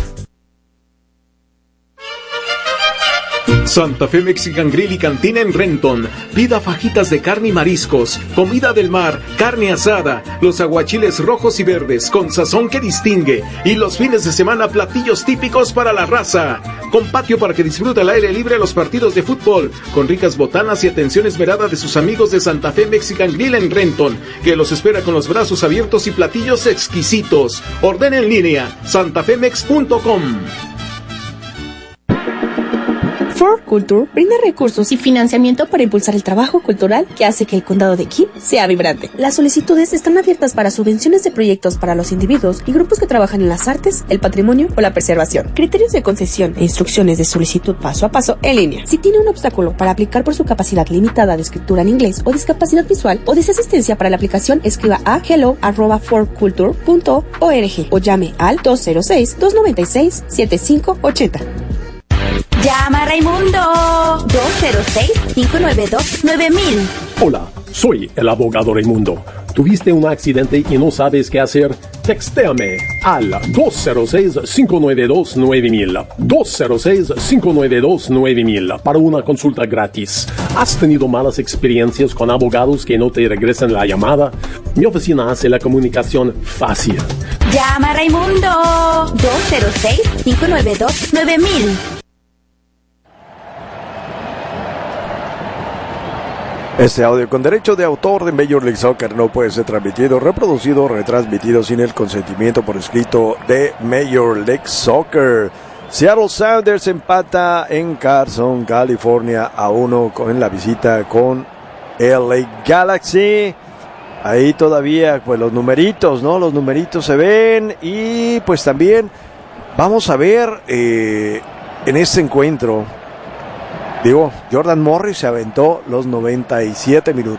Santa Fe Mexican Grill y Cantina en Renton. Pida fajitas de carne y mariscos, comida del mar, carne asada, los aguachiles rojos y verdes con sazón que distingue, y los fines de semana platillos típicos para la raza. Con patio para que disfrute al aire libre los partidos de fútbol, con ricas botanas y atención esmerada de sus amigos de Santa Fe Mexican Grill en Renton, que los espera con los brazos abiertos y platillos exquisitos. Ordena en línea santafemex punto com. Ford Culture brinda recursos y financiamiento para impulsar el trabajo cultural que hace que el condado de Key sea vibrante. Las solicitudes están abiertas para subvenciones de proyectos para los individuos y grupos que trabajan en las artes, el patrimonio o la preservación. Criterios de concesión e instrucciones de solicitud paso a paso en línea. Si tiene un obstáculo para aplicar por su capacidad limitada de escritura en inglés o discapacidad visual o desea asistencia para la aplicación, escriba a hello arroba ford culture punto org o llame al dos cero seis, dos nueve seis, siete cinco ocho cero. Llama a Raimundo dos cero seis, cinco nueve dos, nueve mil. Hola, soy el abogado Raimundo. ¿Tuviste un accidente y no sabes qué hacer? Textéame al dos cero seis, cinco nueve dos, nueve mil. dos cero seis, cinco nueve dos, nueve mil para una consulta gratis. ¿Has tenido malas experiencias con abogados que no te regresan la llamada? Mi oficina hace la comunicación fácil. Llama a Raimundo dos cero seis, cinco nueve dos, nueve mil. Este audio con derecho de autor de Major League Soccer no puede ser transmitido, reproducido o retransmitido sin el consentimiento por escrito de Major League Soccer. Seattle Sounders empata en Carson, California a uno en la visita con L A Galaxy. Ahí todavía pues los numeritos, ¿no? Los numeritos se ven y pues también vamos a ver eh, en este encuentro. Digo, Jordan Morris se aventó los noventa y siete minutos.